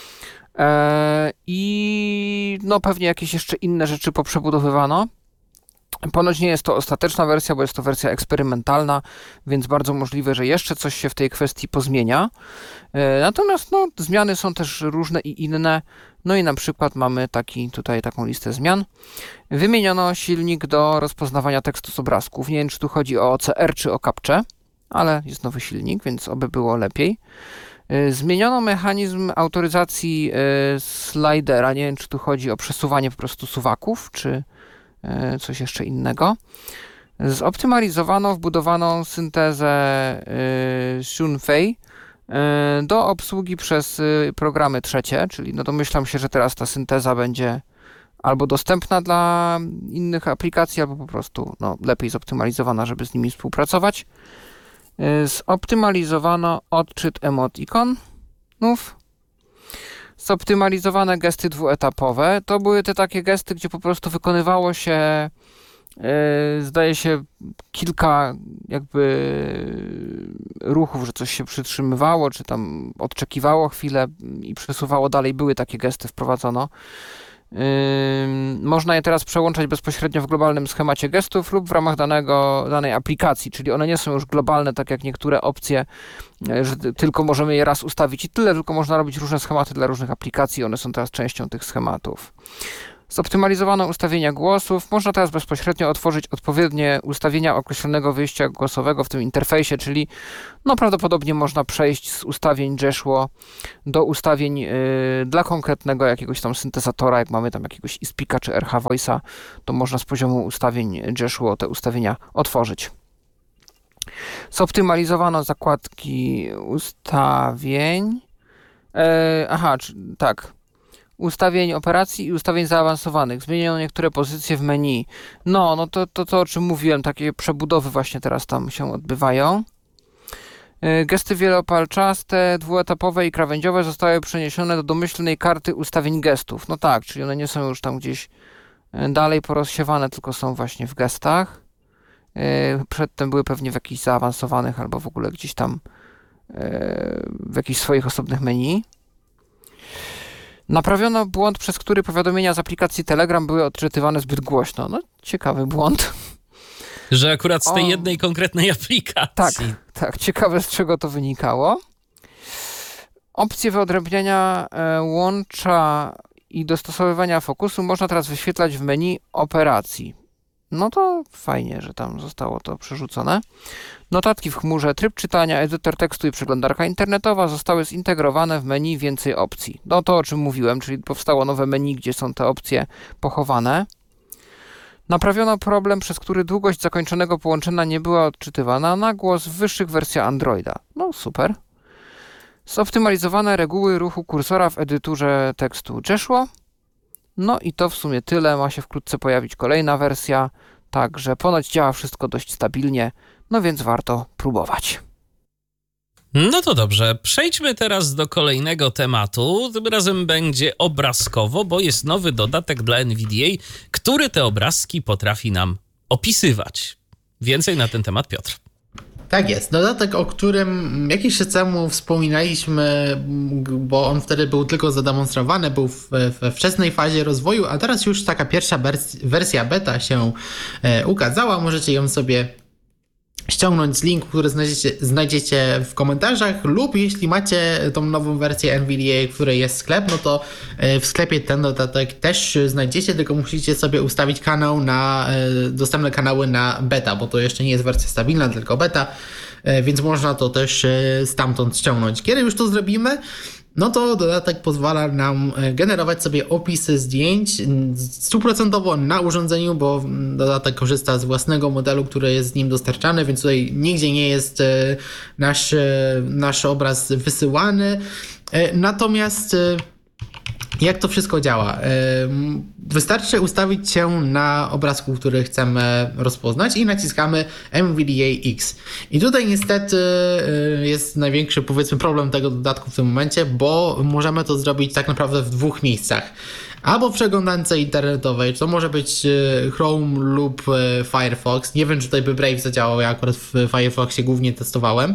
I no pewnie jakieś jeszcze inne rzeczy poprzebudowywano. Ponoć nie jest to ostateczna wersja, bo jest to wersja eksperymentalna, więc bardzo możliwe, że jeszcze coś się w tej kwestii pozmienia. Natomiast no, zmiany są też różne i inne. No i na przykład mamy taki, tutaj taką listę zmian. Wymieniono silnik do rozpoznawania tekstu z obrazków. Nie wiem, czy tu chodzi o O C R czy o captcha, ale jest nowy silnik, więc oby było lepiej. Zmieniono mechanizm autoryzacji slidera. Nie wiem, czy tu chodzi o przesuwanie po prostu suwaków, czy coś jeszcze innego. Zoptymalizowano wbudowaną syntezę Shunfei do obsługi przez programy trzecie, czyli no domyślam się, że teraz ta synteza będzie albo dostępna dla innych aplikacji, albo po prostu no, lepiej zoptymalizowana, żeby z nimi współpracować. Zoptymalizowano odczyt emotikonów. Zoptymalizowane gesty dwuetapowe. To były te takie gesty, gdzie po prostu wykonywało się Yy, zdaje się kilka jakby ruchów, że coś się przytrzymywało, czy tam odczekiwało chwilę i przesuwało dalej. Były takie gesty, wprowadzono. Yy, można je teraz przełączać bezpośrednio w globalnym schemacie gestów lub w ramach danego, danej aplikacji, czyli one nie są już globalne, tak jak niektóre opcje, yy, że tylko możemy je raz ustawić i tyle, tylko można robić różne schematy dla różnych aplikacji, one są teraz częścią tych schematów. Zoptymalizowano ustawienia głosów. Można teraz bezpośrednio otworzyć odpowiednie ustawienia określonego wyjścia głosowego w tym interfejsie, czyli no prawdopodobnie można przejść z ustawień Jeshua do ustawień yy, dla konkretnego jakiegoś tam syntezatora. Jak mamy tam jakiegoś iSpeaka czy R H Voice'a, to można z poziomu ustawień Jeshua te ustawienia otworzyć. Zoptymalizowano zakładki ustawień. Yy, aha, czy, tak. Ustawień operacji i ustawień zaawansowanych. Zmieniono niektóre pozycje w menu. No, no to, to, to o czym mówiłem, takie przebudowy właśnie teraz tam się odbywają. Gesty wielopalczaste, dwuetapowe i krawędziowe zostały przeniesione do domyślnej karty ustawień gestów. No tak, czyli one nie są już tam gdzieś dalej porozsiewane, tylko są właśnie w gestach. Przedtem były pewnie w jakichś zaawansowanych albo w ogóle gdzieś tam w jakichś swoich osobnych menu. Naprawiono błąd, przez który powiadomienia z aplikacji Telegram były odczytywane zbyt głośno. No, ciekawy błąd. Że akurat z tej o, jednej konkretnej aplikacji. Tak, tak. Ciekawe, z czego to wynikało. Opcje wyodrębniania e, łącza i dostosowywania fokusu można teraz wyświetlać w menu operacji. No to fajnie, że tam zostało to przerzucone. Notatki w chmurze, tryb czytania, edytor tekstu i przeglądarka internetowa zostały zintegrowane w menu więcej opcji. No to o czym mówiłem, czyli powstało nowe menu, gdzie są te opcje pochowane. Naprawiono problem, przez który długość zakończonego połączenia nie była odczytywana na głos w wyższych wersjach Androida. No super. Zoptymalizowane reguły ruchu kursora w edyturze tekstu Jeshua. No i to w sumie tyle. Ma się wkrótce pojawić kolejna wersja, także ponoć działa wszystko dość stabilnie, no więc warto próbować. No to dobrze, przejdźmy teraz do kolejnego tematu. Tym razem będzie obrazkowo, bo jest nowy dodatek dla N V D A, który te obrazki potrafi nam opisywać. Więcej na ten temat Piotr. Tak jest. Dodatek, o którym jakiś czas temu wspominaliśmy, bo on wtedy był tylko zademonstrowany, był we wczesnej fazie rozwoju, a teraz już taka pierwsza wersja beta się ukazała. Możecie ją sobie ściągnąć z linku, który znajdziecie, znajdziecie w komentarzach, lub jeśli macie tą nową wersję N V D A, w której jest sklep, no to w sklepie ten dodatek też znajdziecie, tylko musicie sobie ustawić kanał na dostępne kanały na beta, bo to jeszcze nie jest wersja stabilna, tylko beta, więc można to też stamtąd ściągnąć. Kiedy już to zrobimy, no to dodatek pozwala nam generować sobie opisy zdjęć stuprocentowo na urządzeniu, bo dodatek korzysta z własnego modelu, który jest z nim dostarczany, więc tutaj nigdzie nie jest nasz, nasz obraz wysyłany. Natomiast jak to wszystko działa? Wystarczy ustawić się na obrazku, który chcemy rozpoznać i naciskamy N V D A X. I tutaj niestety jest największy, powiedzmy, problem tego dodatku w tym momencie, bo możemy to zrobić tak naprawdę w dwóch miejscach. Albo w przeglądarce internetowej, to może być Chrome lub Firefox. Nie wiem, czy tutaj by Brave zadziałał, ja akurat w Firefoxie głównie testowałem.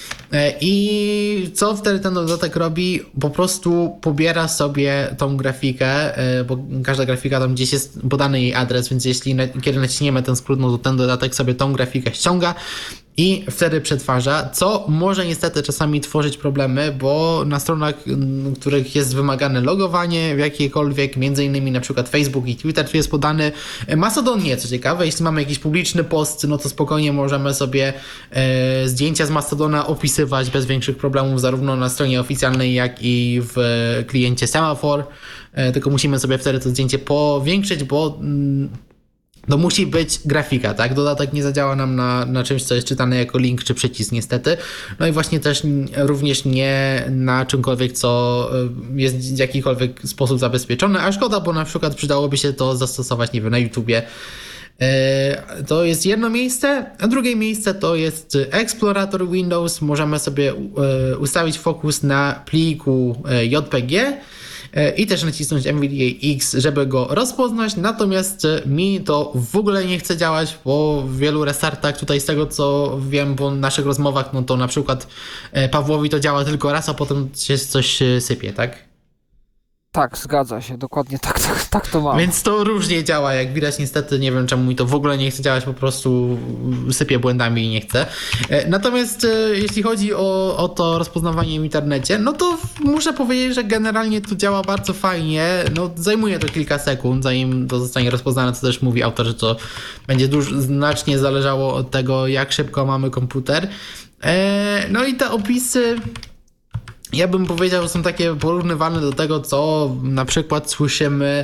I co wtedy ten dodatek robi? Po prostu pobiera sobie tą grafikę, bo każda grafika tam gdzieś jest podany jej adres, więc jeśli kiedy naciśniemy ten skrót, no to ten dodatek sobie tą grafikę ściąga i wtedy przetwarza, co może niestety czasami tworzyć problemy, bo na stronach, w których jest wymagane logowanie w jakiekolwiek, między innymi na przykład Facebook i Twitter, tu jest podany. Mastodon nie, co ciekawe, jeśli mamy jakiś publiczny post, no to spokojnie możemy sobie e, zdjęcia z Mastodona opisywać bez większych problemów, zarówno na stronie oficjalnej, jak i w kliencie Semaphore, e, tylko musimy sobie wtedy to zdjęcie powiększyć, bo mm, to musi być grafika, tak? Dodatek nie zadziała nam na, na czymś, co jest czytane jako link czy przycisk niestety. No i właśnie też również nie na czymkolwiek, co jest w jakikolwiek sposób zabezpieczone, a szkoda, bo na przykład przydałoby się to zastosować, nie wiem, na YouTubie To jest jedno miejsce, a drugie miejsce to jest Explorator Windows. Możemy sobie ustawić fokus na pliku J P G i też nacisnąć N V D A X, żeby go rozpoznać, natomiast mi to w ogóle nie chce działać po wielu restartach. Tutaj z tego co wiem po naszych rozmowach, no to na przykład Pawłowi to działa tylko raz, a potem się coś sypie, tak? Tak, zgadza się, dokładnie tak, tak, tak to mam. Więc to różnie działa, jak widać niestety, nie wiem czemu mi to w ogóle nie chce działać, po prostu sypie błędami i nie chce. Natomiast jeśli chodzi o, o to rozpoznawanie w internecie, no to muszę powiedzieć, że generalnie to działa bardzo fajnie, no zajmuje to kilka sekund, zanim to zostanie rozpoznane, co też mówi autor, że to będzie dużo, znacznie zależało od tego, jak szybko mamy komputer. No i te opisy, ja bym powiedział, że są takie porównywane do tego, co na przykład słyszymy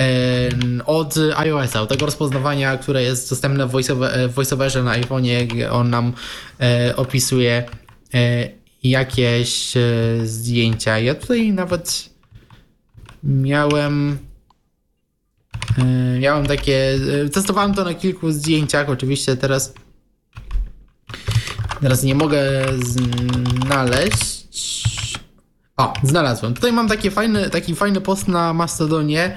od iOS-a, od tego rozpoznawania, które jest dostępne w VoiceOverze na iPhone'ie. On nam opisuje jakieś zdjęcia. Ja tutaj nawet miałem miałem takie, testowałem to na kilku zdjęciach, oczywiście teraz teraz nie mogę znaleźć. O, znalazłem. Tutaj mam taki fajny, taki fajny post na Mastodonie,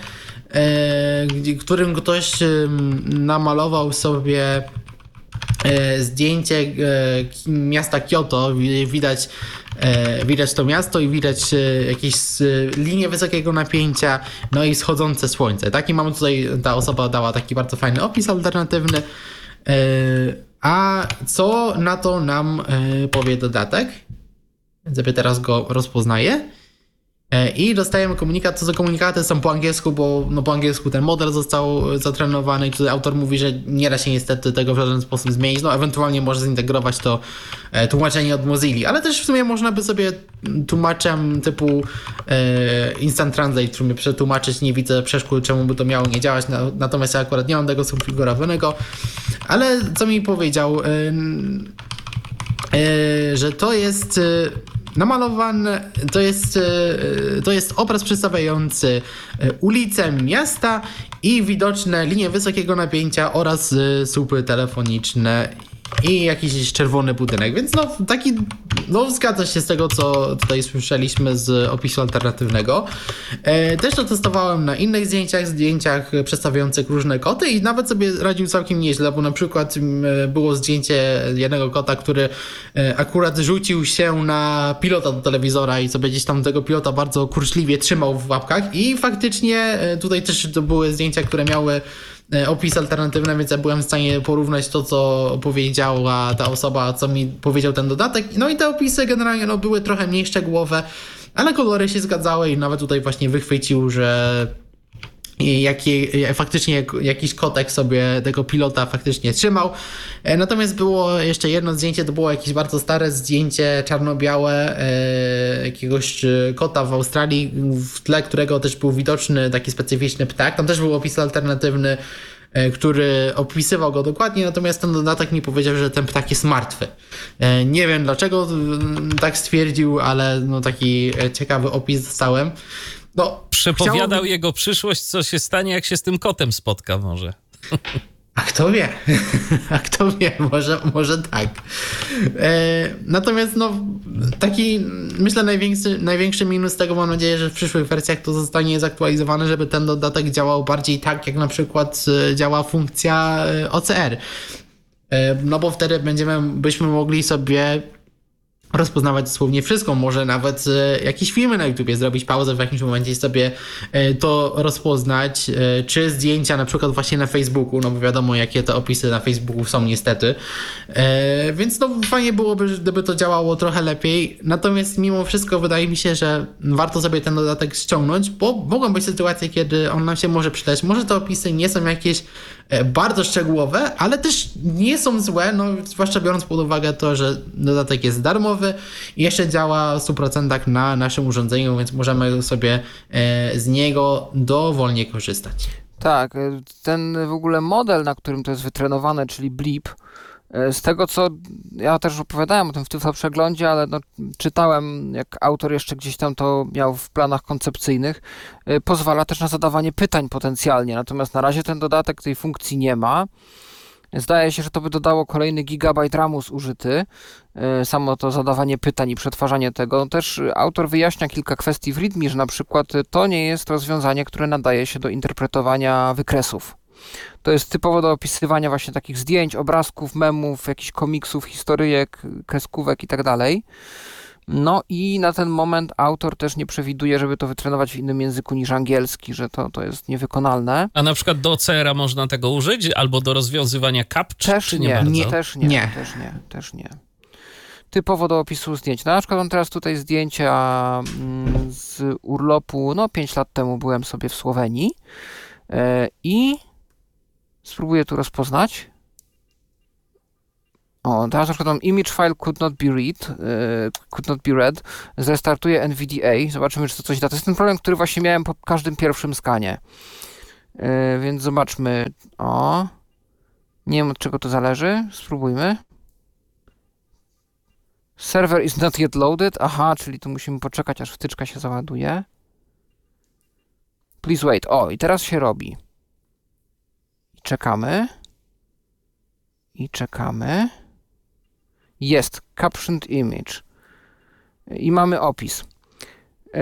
e, którym ktoś e, namalował sobie e, zdjęcie e, miasta Kyoto. Widać, e, widać to miasto i widać e, jakieś e, linie wysokiego napięcia, no i wschodzące słońce. Taki mam tutaj, ta osoba dała taki bardzo fajny opis alternatywny. E, a co na to nam e, powie dodatek? Sobie teraz go rozpoznaję i dostajemy komunikat. To za komunikaty są po angielsku, bo no po angielsku ten model został zatrenowany i tutaj autor mówi, że nie da się niestety tego w żaden sposób zmienić. No ewentualnie może zintegrować to tłumaczenie od Mozilli, ale też w sumie można by sobie tłumaczem typu Instant Translate, który mi przetłumaczyć, nie widzę przeszkód, czemu by to miało nie działać, natomiast ja akurat nie mam tego skonfigurowanego, ale co mi powiedział, że to jest namalowane, to jest, to jest obraz przedstawiający ulicę miasta i widoczne linie wysokiego napięcia oraz słupy telefoniczne i jakiś czerwony budynek, więc no taki, no zgadza się z tego, co tutaj słyszeliśmy z opisu alternatywnego. E, też to testowałem na innych zdjęciach, zdjęciach przedstawiających różne koty i nawet sobie radził całkiem nieźle, bo na przykład e, było zdjęcie jednego kota, który e, akurat rzucił się na pilota do telewizora i sobie gdzieś tam tego pilota bardzo kurczliwie trzymał w łapkach i faktycznie e, tutaj też to były zdjęcia, które miały opis alternatywny, więc ja byłem w stanie porównać to, co powiedziała ta osoba, co mi powiedział ten dodatek. No i te opisy generalnie no, były trochę mniej szczegółowe, ale kolory się zgadzały i nawet tutaj właśnie wychwycił, że jaki, faktycznie jakiś kotek sobie tego pilota faktycznie trzymał. Natomiast było jeszcze jedno zdjęcie, to było jakieś bardzo stare zdjęcie czarno-białe e, jakiegoś kota w Australii, w tle którego też był widoczny taki specyficzny ptak. Tam też był opis alternatywny, e, który opisywał go dokładnie, natomiast ten dodatek mi powiedział, że ten ptak jest martwy. E, nie wiem dlaczego tak stwierdził, ale no taki ciekawy opis dostałem. No, Przepowiadał chciałbym... jego przyszłość, co się stanie, jak się z tym kotem spotka może. A kto wie? A kto wie? Może, może tak. E, natomiast no, taki, myślę, największy, największy minus tego, mam nadzieję, że w przyszłych wersjach to zostanie zaktualizowane, żeby ten dodatek działał bardziej tak, jak na przykład działa funkcja O C R. E, no bo wtedy będziemy, byśmy mogli sobie rozpoznawać dosłownie wszystko, może nawet e, jakieś filmy na YouTubie, zrobić pauzę w jakimś momencie i sobie e, to rozpoznać, e, czy zdjęcia na przykład właśnie na Facebooku, no bo wiadomo jakie te opisy na Facebooku są niestety, e, więc no fajnie byłoby, gdyby to działało trochę lepiej, natomiast mimo wszystko wydaje mi się, że warto sobie ten dodatek ściągnąć, bo mogą być sytuacje, kiedy on nam się może przydać, może te opisy nie są jakieś e, bardzo szczegółowe, ale też nie są złe, no zwłaszcza biorąc pod uwagę to, że dodatek jest darmowy i jeszcze działa w stu procentach na naszym urządzeniu, więc możemy sobie z niego dowolnie korzystać. Tak, ten w ogóle model, na którym to jest wytrenowane, czyli Blip, Z tego, co ja też opowiadałem o tym w tym przeglądzie, ale no, czytałem, jak autor jeszcze gdzieś tam to miał w planach koncepcyjnych, pozwala też na zadawanie pytań potencjalnie, natomiast na razie ten dodatek tej funkcji nie ma. Zdaje się, że to by dodało kolejny gigabajt ramu zużyty, samo to zadawanie pytań i przetwarzanie tego. Też autor wyjaśnia kilka kwestii w README, że na przykład to nie jest rozwiązanie, które nadaje się do interpretowania wykresów. To jest typowo do opisywania właśnie takich zdjęć, obrazków, memów, jakichś komiksów, historyjek, kreskówek i tak dalej. No i na ten moment autor też nie przewiduje, żeby to wytrenować w innym języku niż angielski, że to, to jest niewykonalne. A na przykład do O C R a można tego użyć? Albo do rozwiązywania captch? Też czy nie, nie, bardzo? nie, też nie, Nie. też nie, też nie. Typowo do opisu zdjęć. No, na przykład mam teraz tutaj zdjęcia mm, z urlopu, no pięć lat temu byłem sobie w Słowenii yy, i spróbuję tu rozpoznać. O, teraz na przykład mam image file could not be read, yy, could not be read. Zrestartuję N V D A, zobaczymy, czy to coś da. To jest ten problem, który właśnie miałem po każdym pierwszym skanie. Yy, więc zobaczmy. O, nie wiem, od czego to zależy. Spróbujmy. Server is not yet loaded. Aha, czyli tu musimy poczekać, aż wtyczka się załaduje. Please wait. O, i teraz się robi. I czekamy. I czekamy. Jest captioned image. I mamy opis. Yy,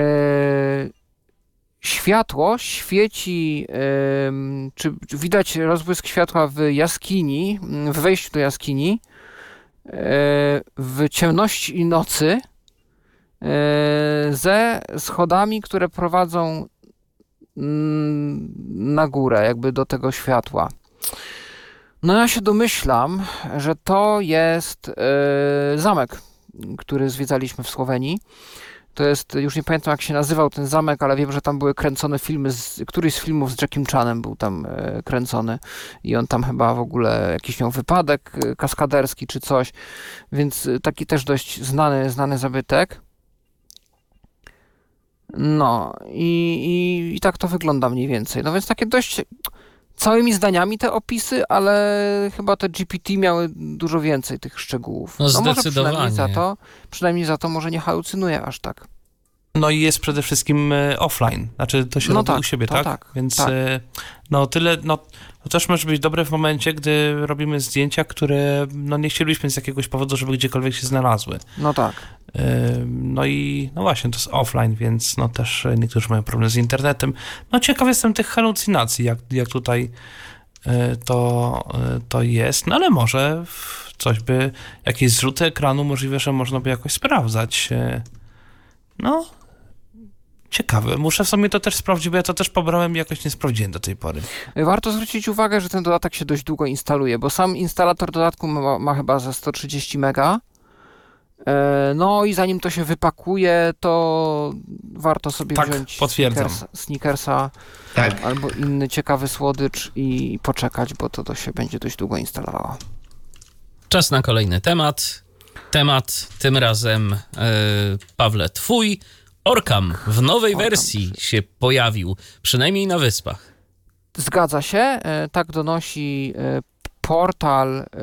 światło świeci, yy, czy widać rozbłysk światła w jaskini, w wejściu do jaskini, yy, w ciemności i nocy, yy, ze schodami, które prowadzą yy, na górę, jakby do tego światła. No ja się domyślam, że to jest yy, zamek, który zwiedzaliśmy w Słowenii. To jest, już nie pamiętam jak się nazywał ten zamek, ale wiem, że tam były kręcone filmy, z, któryś z filmów z Jackiem Chanem był tam yy, kręcony i on tam chyba w ogóle jakiś miał wypadek yy, kaskaderski czy coś, więc yy, taki też dość znany, znany zabytek. No i, i, i tak to wygląda mniej więcej. No więc takie dość... Całymi zdaniami te opisy, ale chyba te G P T miały dużo więcej tych szczegółów. No, no może zdecydowanie. przynajmniej za to, przynajmniej za to może nie halucynuje aż tak. No i jest przede wszystkim e, offline, znaczy to się No robi tak, u siebie, to tak? tak, Więc tak. E, no tyle, no to też może być dobre w momencie, gdy robimy zdjęcia, które no nie chcielibyśmy z jakiegoś powodu, żeby gdziekolwiek się znalazły. No tak. E, no i no właśnie, to jest offline, więc no też niektórzy mają problem z internetem. No ciekaw jestem tych halucynacji, jak, jak tutaj e, to, e, to jest, no ale może coś by, jakieś zrzuty ekranu możliwe, że można by jakoś sprawdzać. E, no ciekawe. Muszę w sumie to też sprawdzić, bo ja to też pobrałem i jakoś nie sprawdziłem do tej pory. Warto zwrócić uwagę, że ten dodatek się dość długo instaluje, bo sam instalator dodatku ma, ma chyba ze sto trzydzieści mega. No i zanim to się wypakuje, to warto sobie Tak, wziąć potwierdzam. Snickersa, Snickersa Tak. albo inny ciekawy słodycz i poczekać, bo to, to się będzie dość długo instalowało. Czas na kolejny temat. Temat tym razem, e, Pawle, twój. Orcam w nowej Orcam. wersji się pojawił, przynajmniej na Wyspach. Zgadza się, e, tak donosi e, portal e,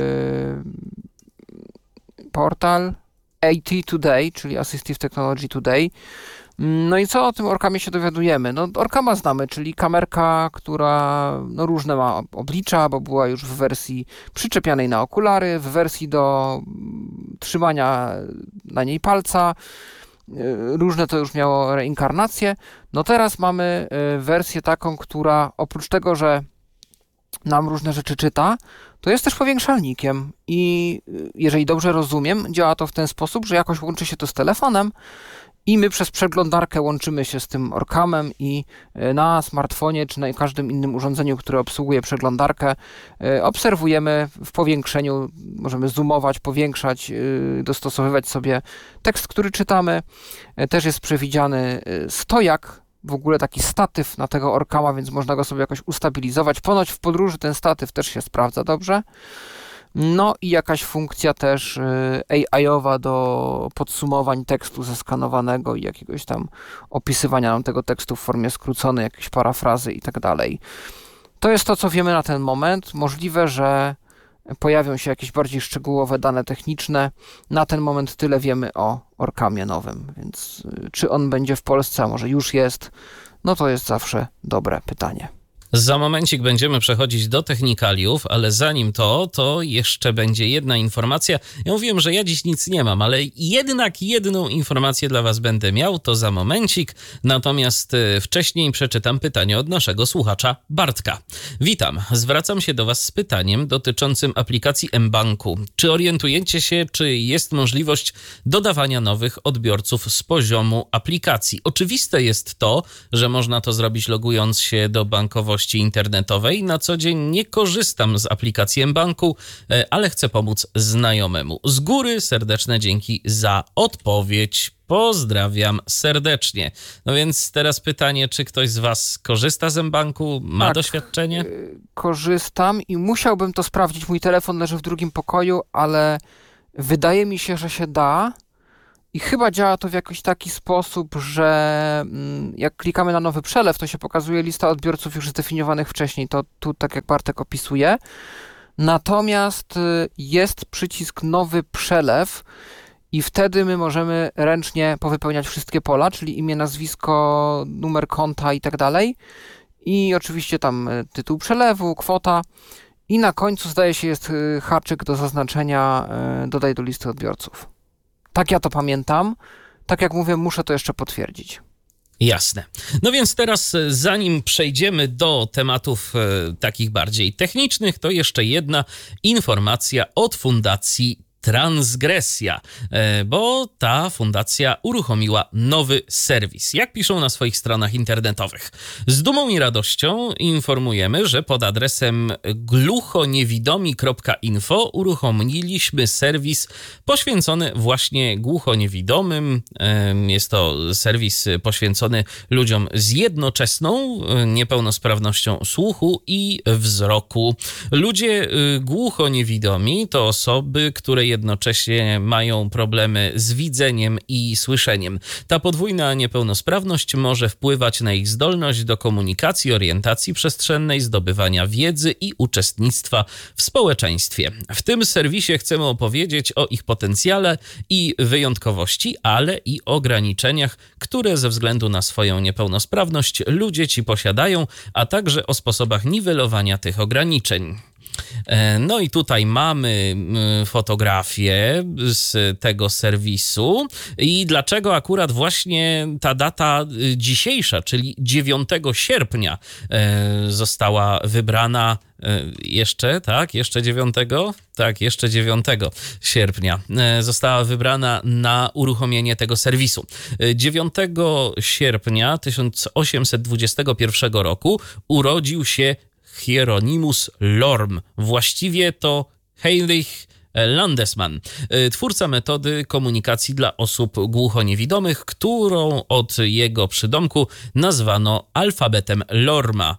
portal A T Today, czyli Assistive Technology Today. No i co o tym Orcamie się dowiadujemy? No Orcama znamy, czyli kamerka, która no, różne ma oblicza, bo była już w wersji przyczepianej na okulary, w wersji do mm, trzymania na niej palca. Różne to już miało reinkarnacje. No teraz mamy wersję taką, która oprócz tego, że nam różne rzeczy czyta, to jest też powiększalnikiem i jeżeli dobrze rozumiem, działa to w ten sposób, że jakoś łączy się to z telefonem i my przez przeglądarkę łączymy się z tym Orcamem i na smartfonie czy na każdym innym urządzeniu, które obsługuje przeglądarkę, obserwujemy w powiększeniu, możemy zoomować, powiększać, dostosowywać sobie tekst, który czytamy. Też jest przewidziany stojak, w ogóle taki statyw na tego Orcama, więc można go sobie jakoś ustabilizować. Ponoć w podróży ten statyw też się sprawdza dobrze. No i jakaś funkcja też A I-owa do podsumowań tekstu zeskanowanego i jakiegoś tam opisywania nam tego tekstu w formie skróconej, jakieś parafrazy i tak dalej. To jest to, co wiemy na ten moment. Możliwe, że pojawią się jakieś bardziej szczegółowe dane techniczne. Na ten moment tyle wiemy o Orkamie nowym, więc czy on będzie w Polsce, a może już jest, no to jest zawsze dobre pytanie. Za momencik będziemy przechodzić do technikaliów, ale zanim to, to jeszcze będzie jedna informacja. Ja mówiłem, że ja dziś nic nie mam, ale jednak jedną informację dla was będę miał, to za momencik. Natomiast wcześniej przeczytam pytanie od naszego słuchacza Bartka. Witam, zwracam się do was z pytaniem dotyczącym aplikacji mBanku. Czy orientujecie się, czy jest możliwość dodawania nowych odbiorców z poziomu aplikacji? Oczywiste jest to, że można to zrobić logując się do bankowości internetowej. Na co dzień nie korzystam z aplikacji mBanku, ale chcę pomóc znajomemu. Z góry serdeczne dzięki za odpowiedź. Pozdrawiam serdecznie. No więc teraz pytanie, czy ktoś z was korzysta z mBanku? Ma tak, doświadczenie? Korzystam i musiałbym to sprawdzić. Mój telefon leży w drugim pokoju, ale wydaje mi się, że się da. I chyba działa to w jakiś taki sposób, że jak klikamy na nowy przelew, to się pokazuje lista odbiorców już zdefiniowanych wcześniej. To tu, tak jak Bartek opisuje. Natomiast jest przycisk nowy przelew i wtedy my możemy ręcznie powypełniać wszystkie pola, czyli imię, nazwisko, numer konta i tak dalej. I oczywiście tam tytuł przelewu, kwota. I na końcu zdaje się jest haczyk do zaznaczenia dodaj do listy odbiorców. Tak ja to pamiętam. Tak jak mówię, muszę to jeszcze potwierdzić. Jasne. No więc teraz, zanim przejdziemy do tematów e, takich bardziej technicznych, to jeszcze jedna informacja od Fundacji Transgresja, bo ta fundacja uruchomiła nowy serwis. Jak piszą na swoich stronach internetowych. Z dumą i radością informujemy, że pod adresem gluchoniewidomi kropka info uruchomiliśmy serwis poświęcony właśnie głuchoniewidomym. Jest to serwis poświęcony ludziom z jednoczesną niepełnosprawnością słuchu i wzroku. Ludzie głuchoniewidomi to osoby, które jednocześnie mają problemy z widzeniem i słyszeniem. Ta podwójna niepełnosprawność może wpływać na ich zdolność do komunikacji, orientacji przestrzennej, zdobywania wiedzy i uczestnictwa w społeczeństwie. W tym serwisie chcemy opowiedzieć o ich potencjale i wyjątkowości, ale i ograniczeniach, które ze względu na swoją niepełnosprawność ludzie ci posiadają, a także o sposobach niwelowania tych ograniczeń. No i tutaj mamy fotografię z tego serwisu i dlaczego akurat właśnie ta data dzisiejsza, czyli dziewiątego sierpnia została wybrana jeszcze, tak, jeszcze dziewiątego, tak, jeszcze dziewiątego sierpnia została wybrana na uruchomienie tego serwisu. dziewiątego sierpnia tysiąc osiemset dwudziestego pierwszego roku urodził się Hieronymus Lorm. Właściwie to Heinrich Landesmann, twórca metody komunikacji dla osób głuchoniewidomych, którą od jego przydomku nazwano alfabetem Lorma.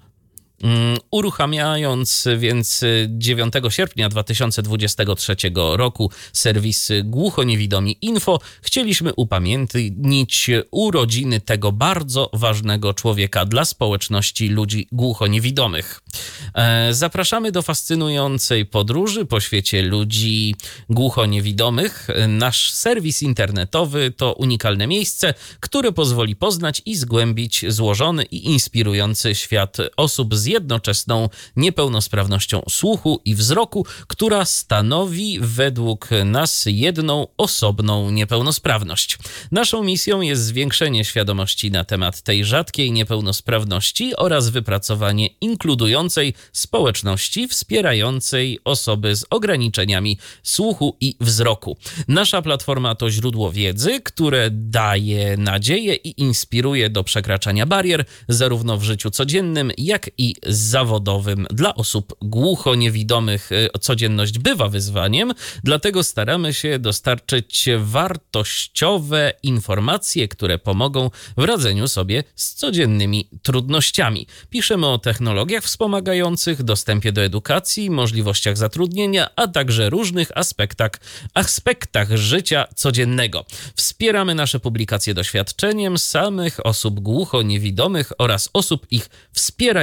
Uruchamiając więc dziewiątego sierpnia dwa tysiące dwudziestego trzeciego roku serwis Głuchoniewidomi Info, chcieliśmy upamiętnić urodziny tego bardzo ważnego człowieka dla społeczności ludzi głuchoniewidomych. Zapraszamy do fascynującej podróży po świecie ludzi głuchoniewidomych. Nasz serwis internetowy to unikalne miejsce, które pozwoli poznać i zgłębić złożony i inspirujący świat osób z jednoczesną niepełnosprawnością słuchu i wzroku, która stanowi według nas jedną osobną niepełnosprawność. Naszą misją jest zwiększenie świadomości na temat tej rzadkiej niepełnosprawności oraz wypracowanie inkludującej społeczności wspierającej osoby z ograniczeniami słuchu i wzroku. Nasza platforma to źródło wiedzy, które daje nadzieję i inspiruje do przekraczania barier zarówno w życiu codziennym, jak i zawodowym. Dla osób głuchoniewidomych codzienność bywa wyzwaniem, dlatego staramy się dostarczyć wartościowe informacje, które pomogą w radzeniu sobie z codziennymi trudnościami. Piszemy o technologiach wspomagających, dostępie do edukacji, możliwościach zatrudnienia, a także różnych aspektach, aspektach życia codziennego. Wspieramy nasze publikacje doświadczeniem samych osób głuchoniewidomych oraz osób ich wspierających.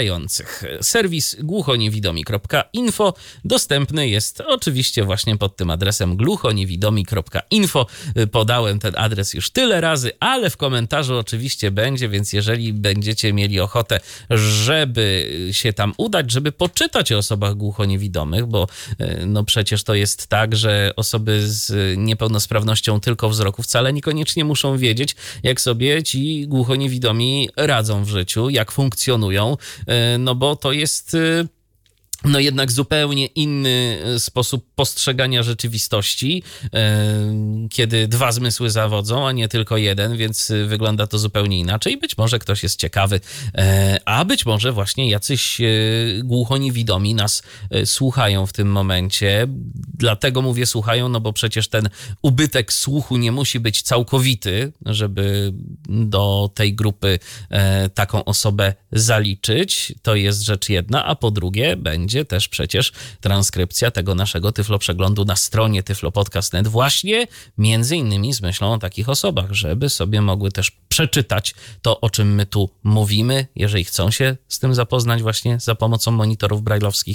tak, serwis głuchoniewidomi kropka info dostępny jest oczywiście właśnie pod tym adresem głuchoniewidomi kropka info. Podałem ten adres już tyle razy, ale w komentarzu oczywiście będzie, więc jeżeli będziecie mieli ochotę, żeby się tam udać, żeby poczytać o osobach głuchoniewidomych, bo no przecież to jest tak, że osoby z niepełnosprawnością tylko wzroku wcale niekoniecznie muszą wiedzieć, jak sobie ci głuchoniewidomi radzą w życiu, jak funkcjonują, no bo to jest no jednak zupełnie inny sposób postrzegania rzeczywistości, kiedy dwa zmysły zawodzą, a nie tylko jeden, więc wygląda to zupełnie inaczej. Być może ktoś jest ciekawy, a być może właśnie jacyś głuchoniewidomi nas słuchają w tym momencie. Dlatego mówię słuchają, no bo przecież ten ubytek słuchu nie musi być całkowity, żeby do tej grupy taką osobę zaliczyć. To jest rzecz jedna, a po drugie będzie będzie też przecież transkrypcja tego naszego tyfloprzeglądu na stronie tyflopodcast kropka net właśnie między innymi z myślą o takich osobach, żeby sobie mogły też przeczytać to, o czym my tu mówimy, jeżeli chcą się z tym zapoznać właśnie za pomocą monitorów brajlowskich,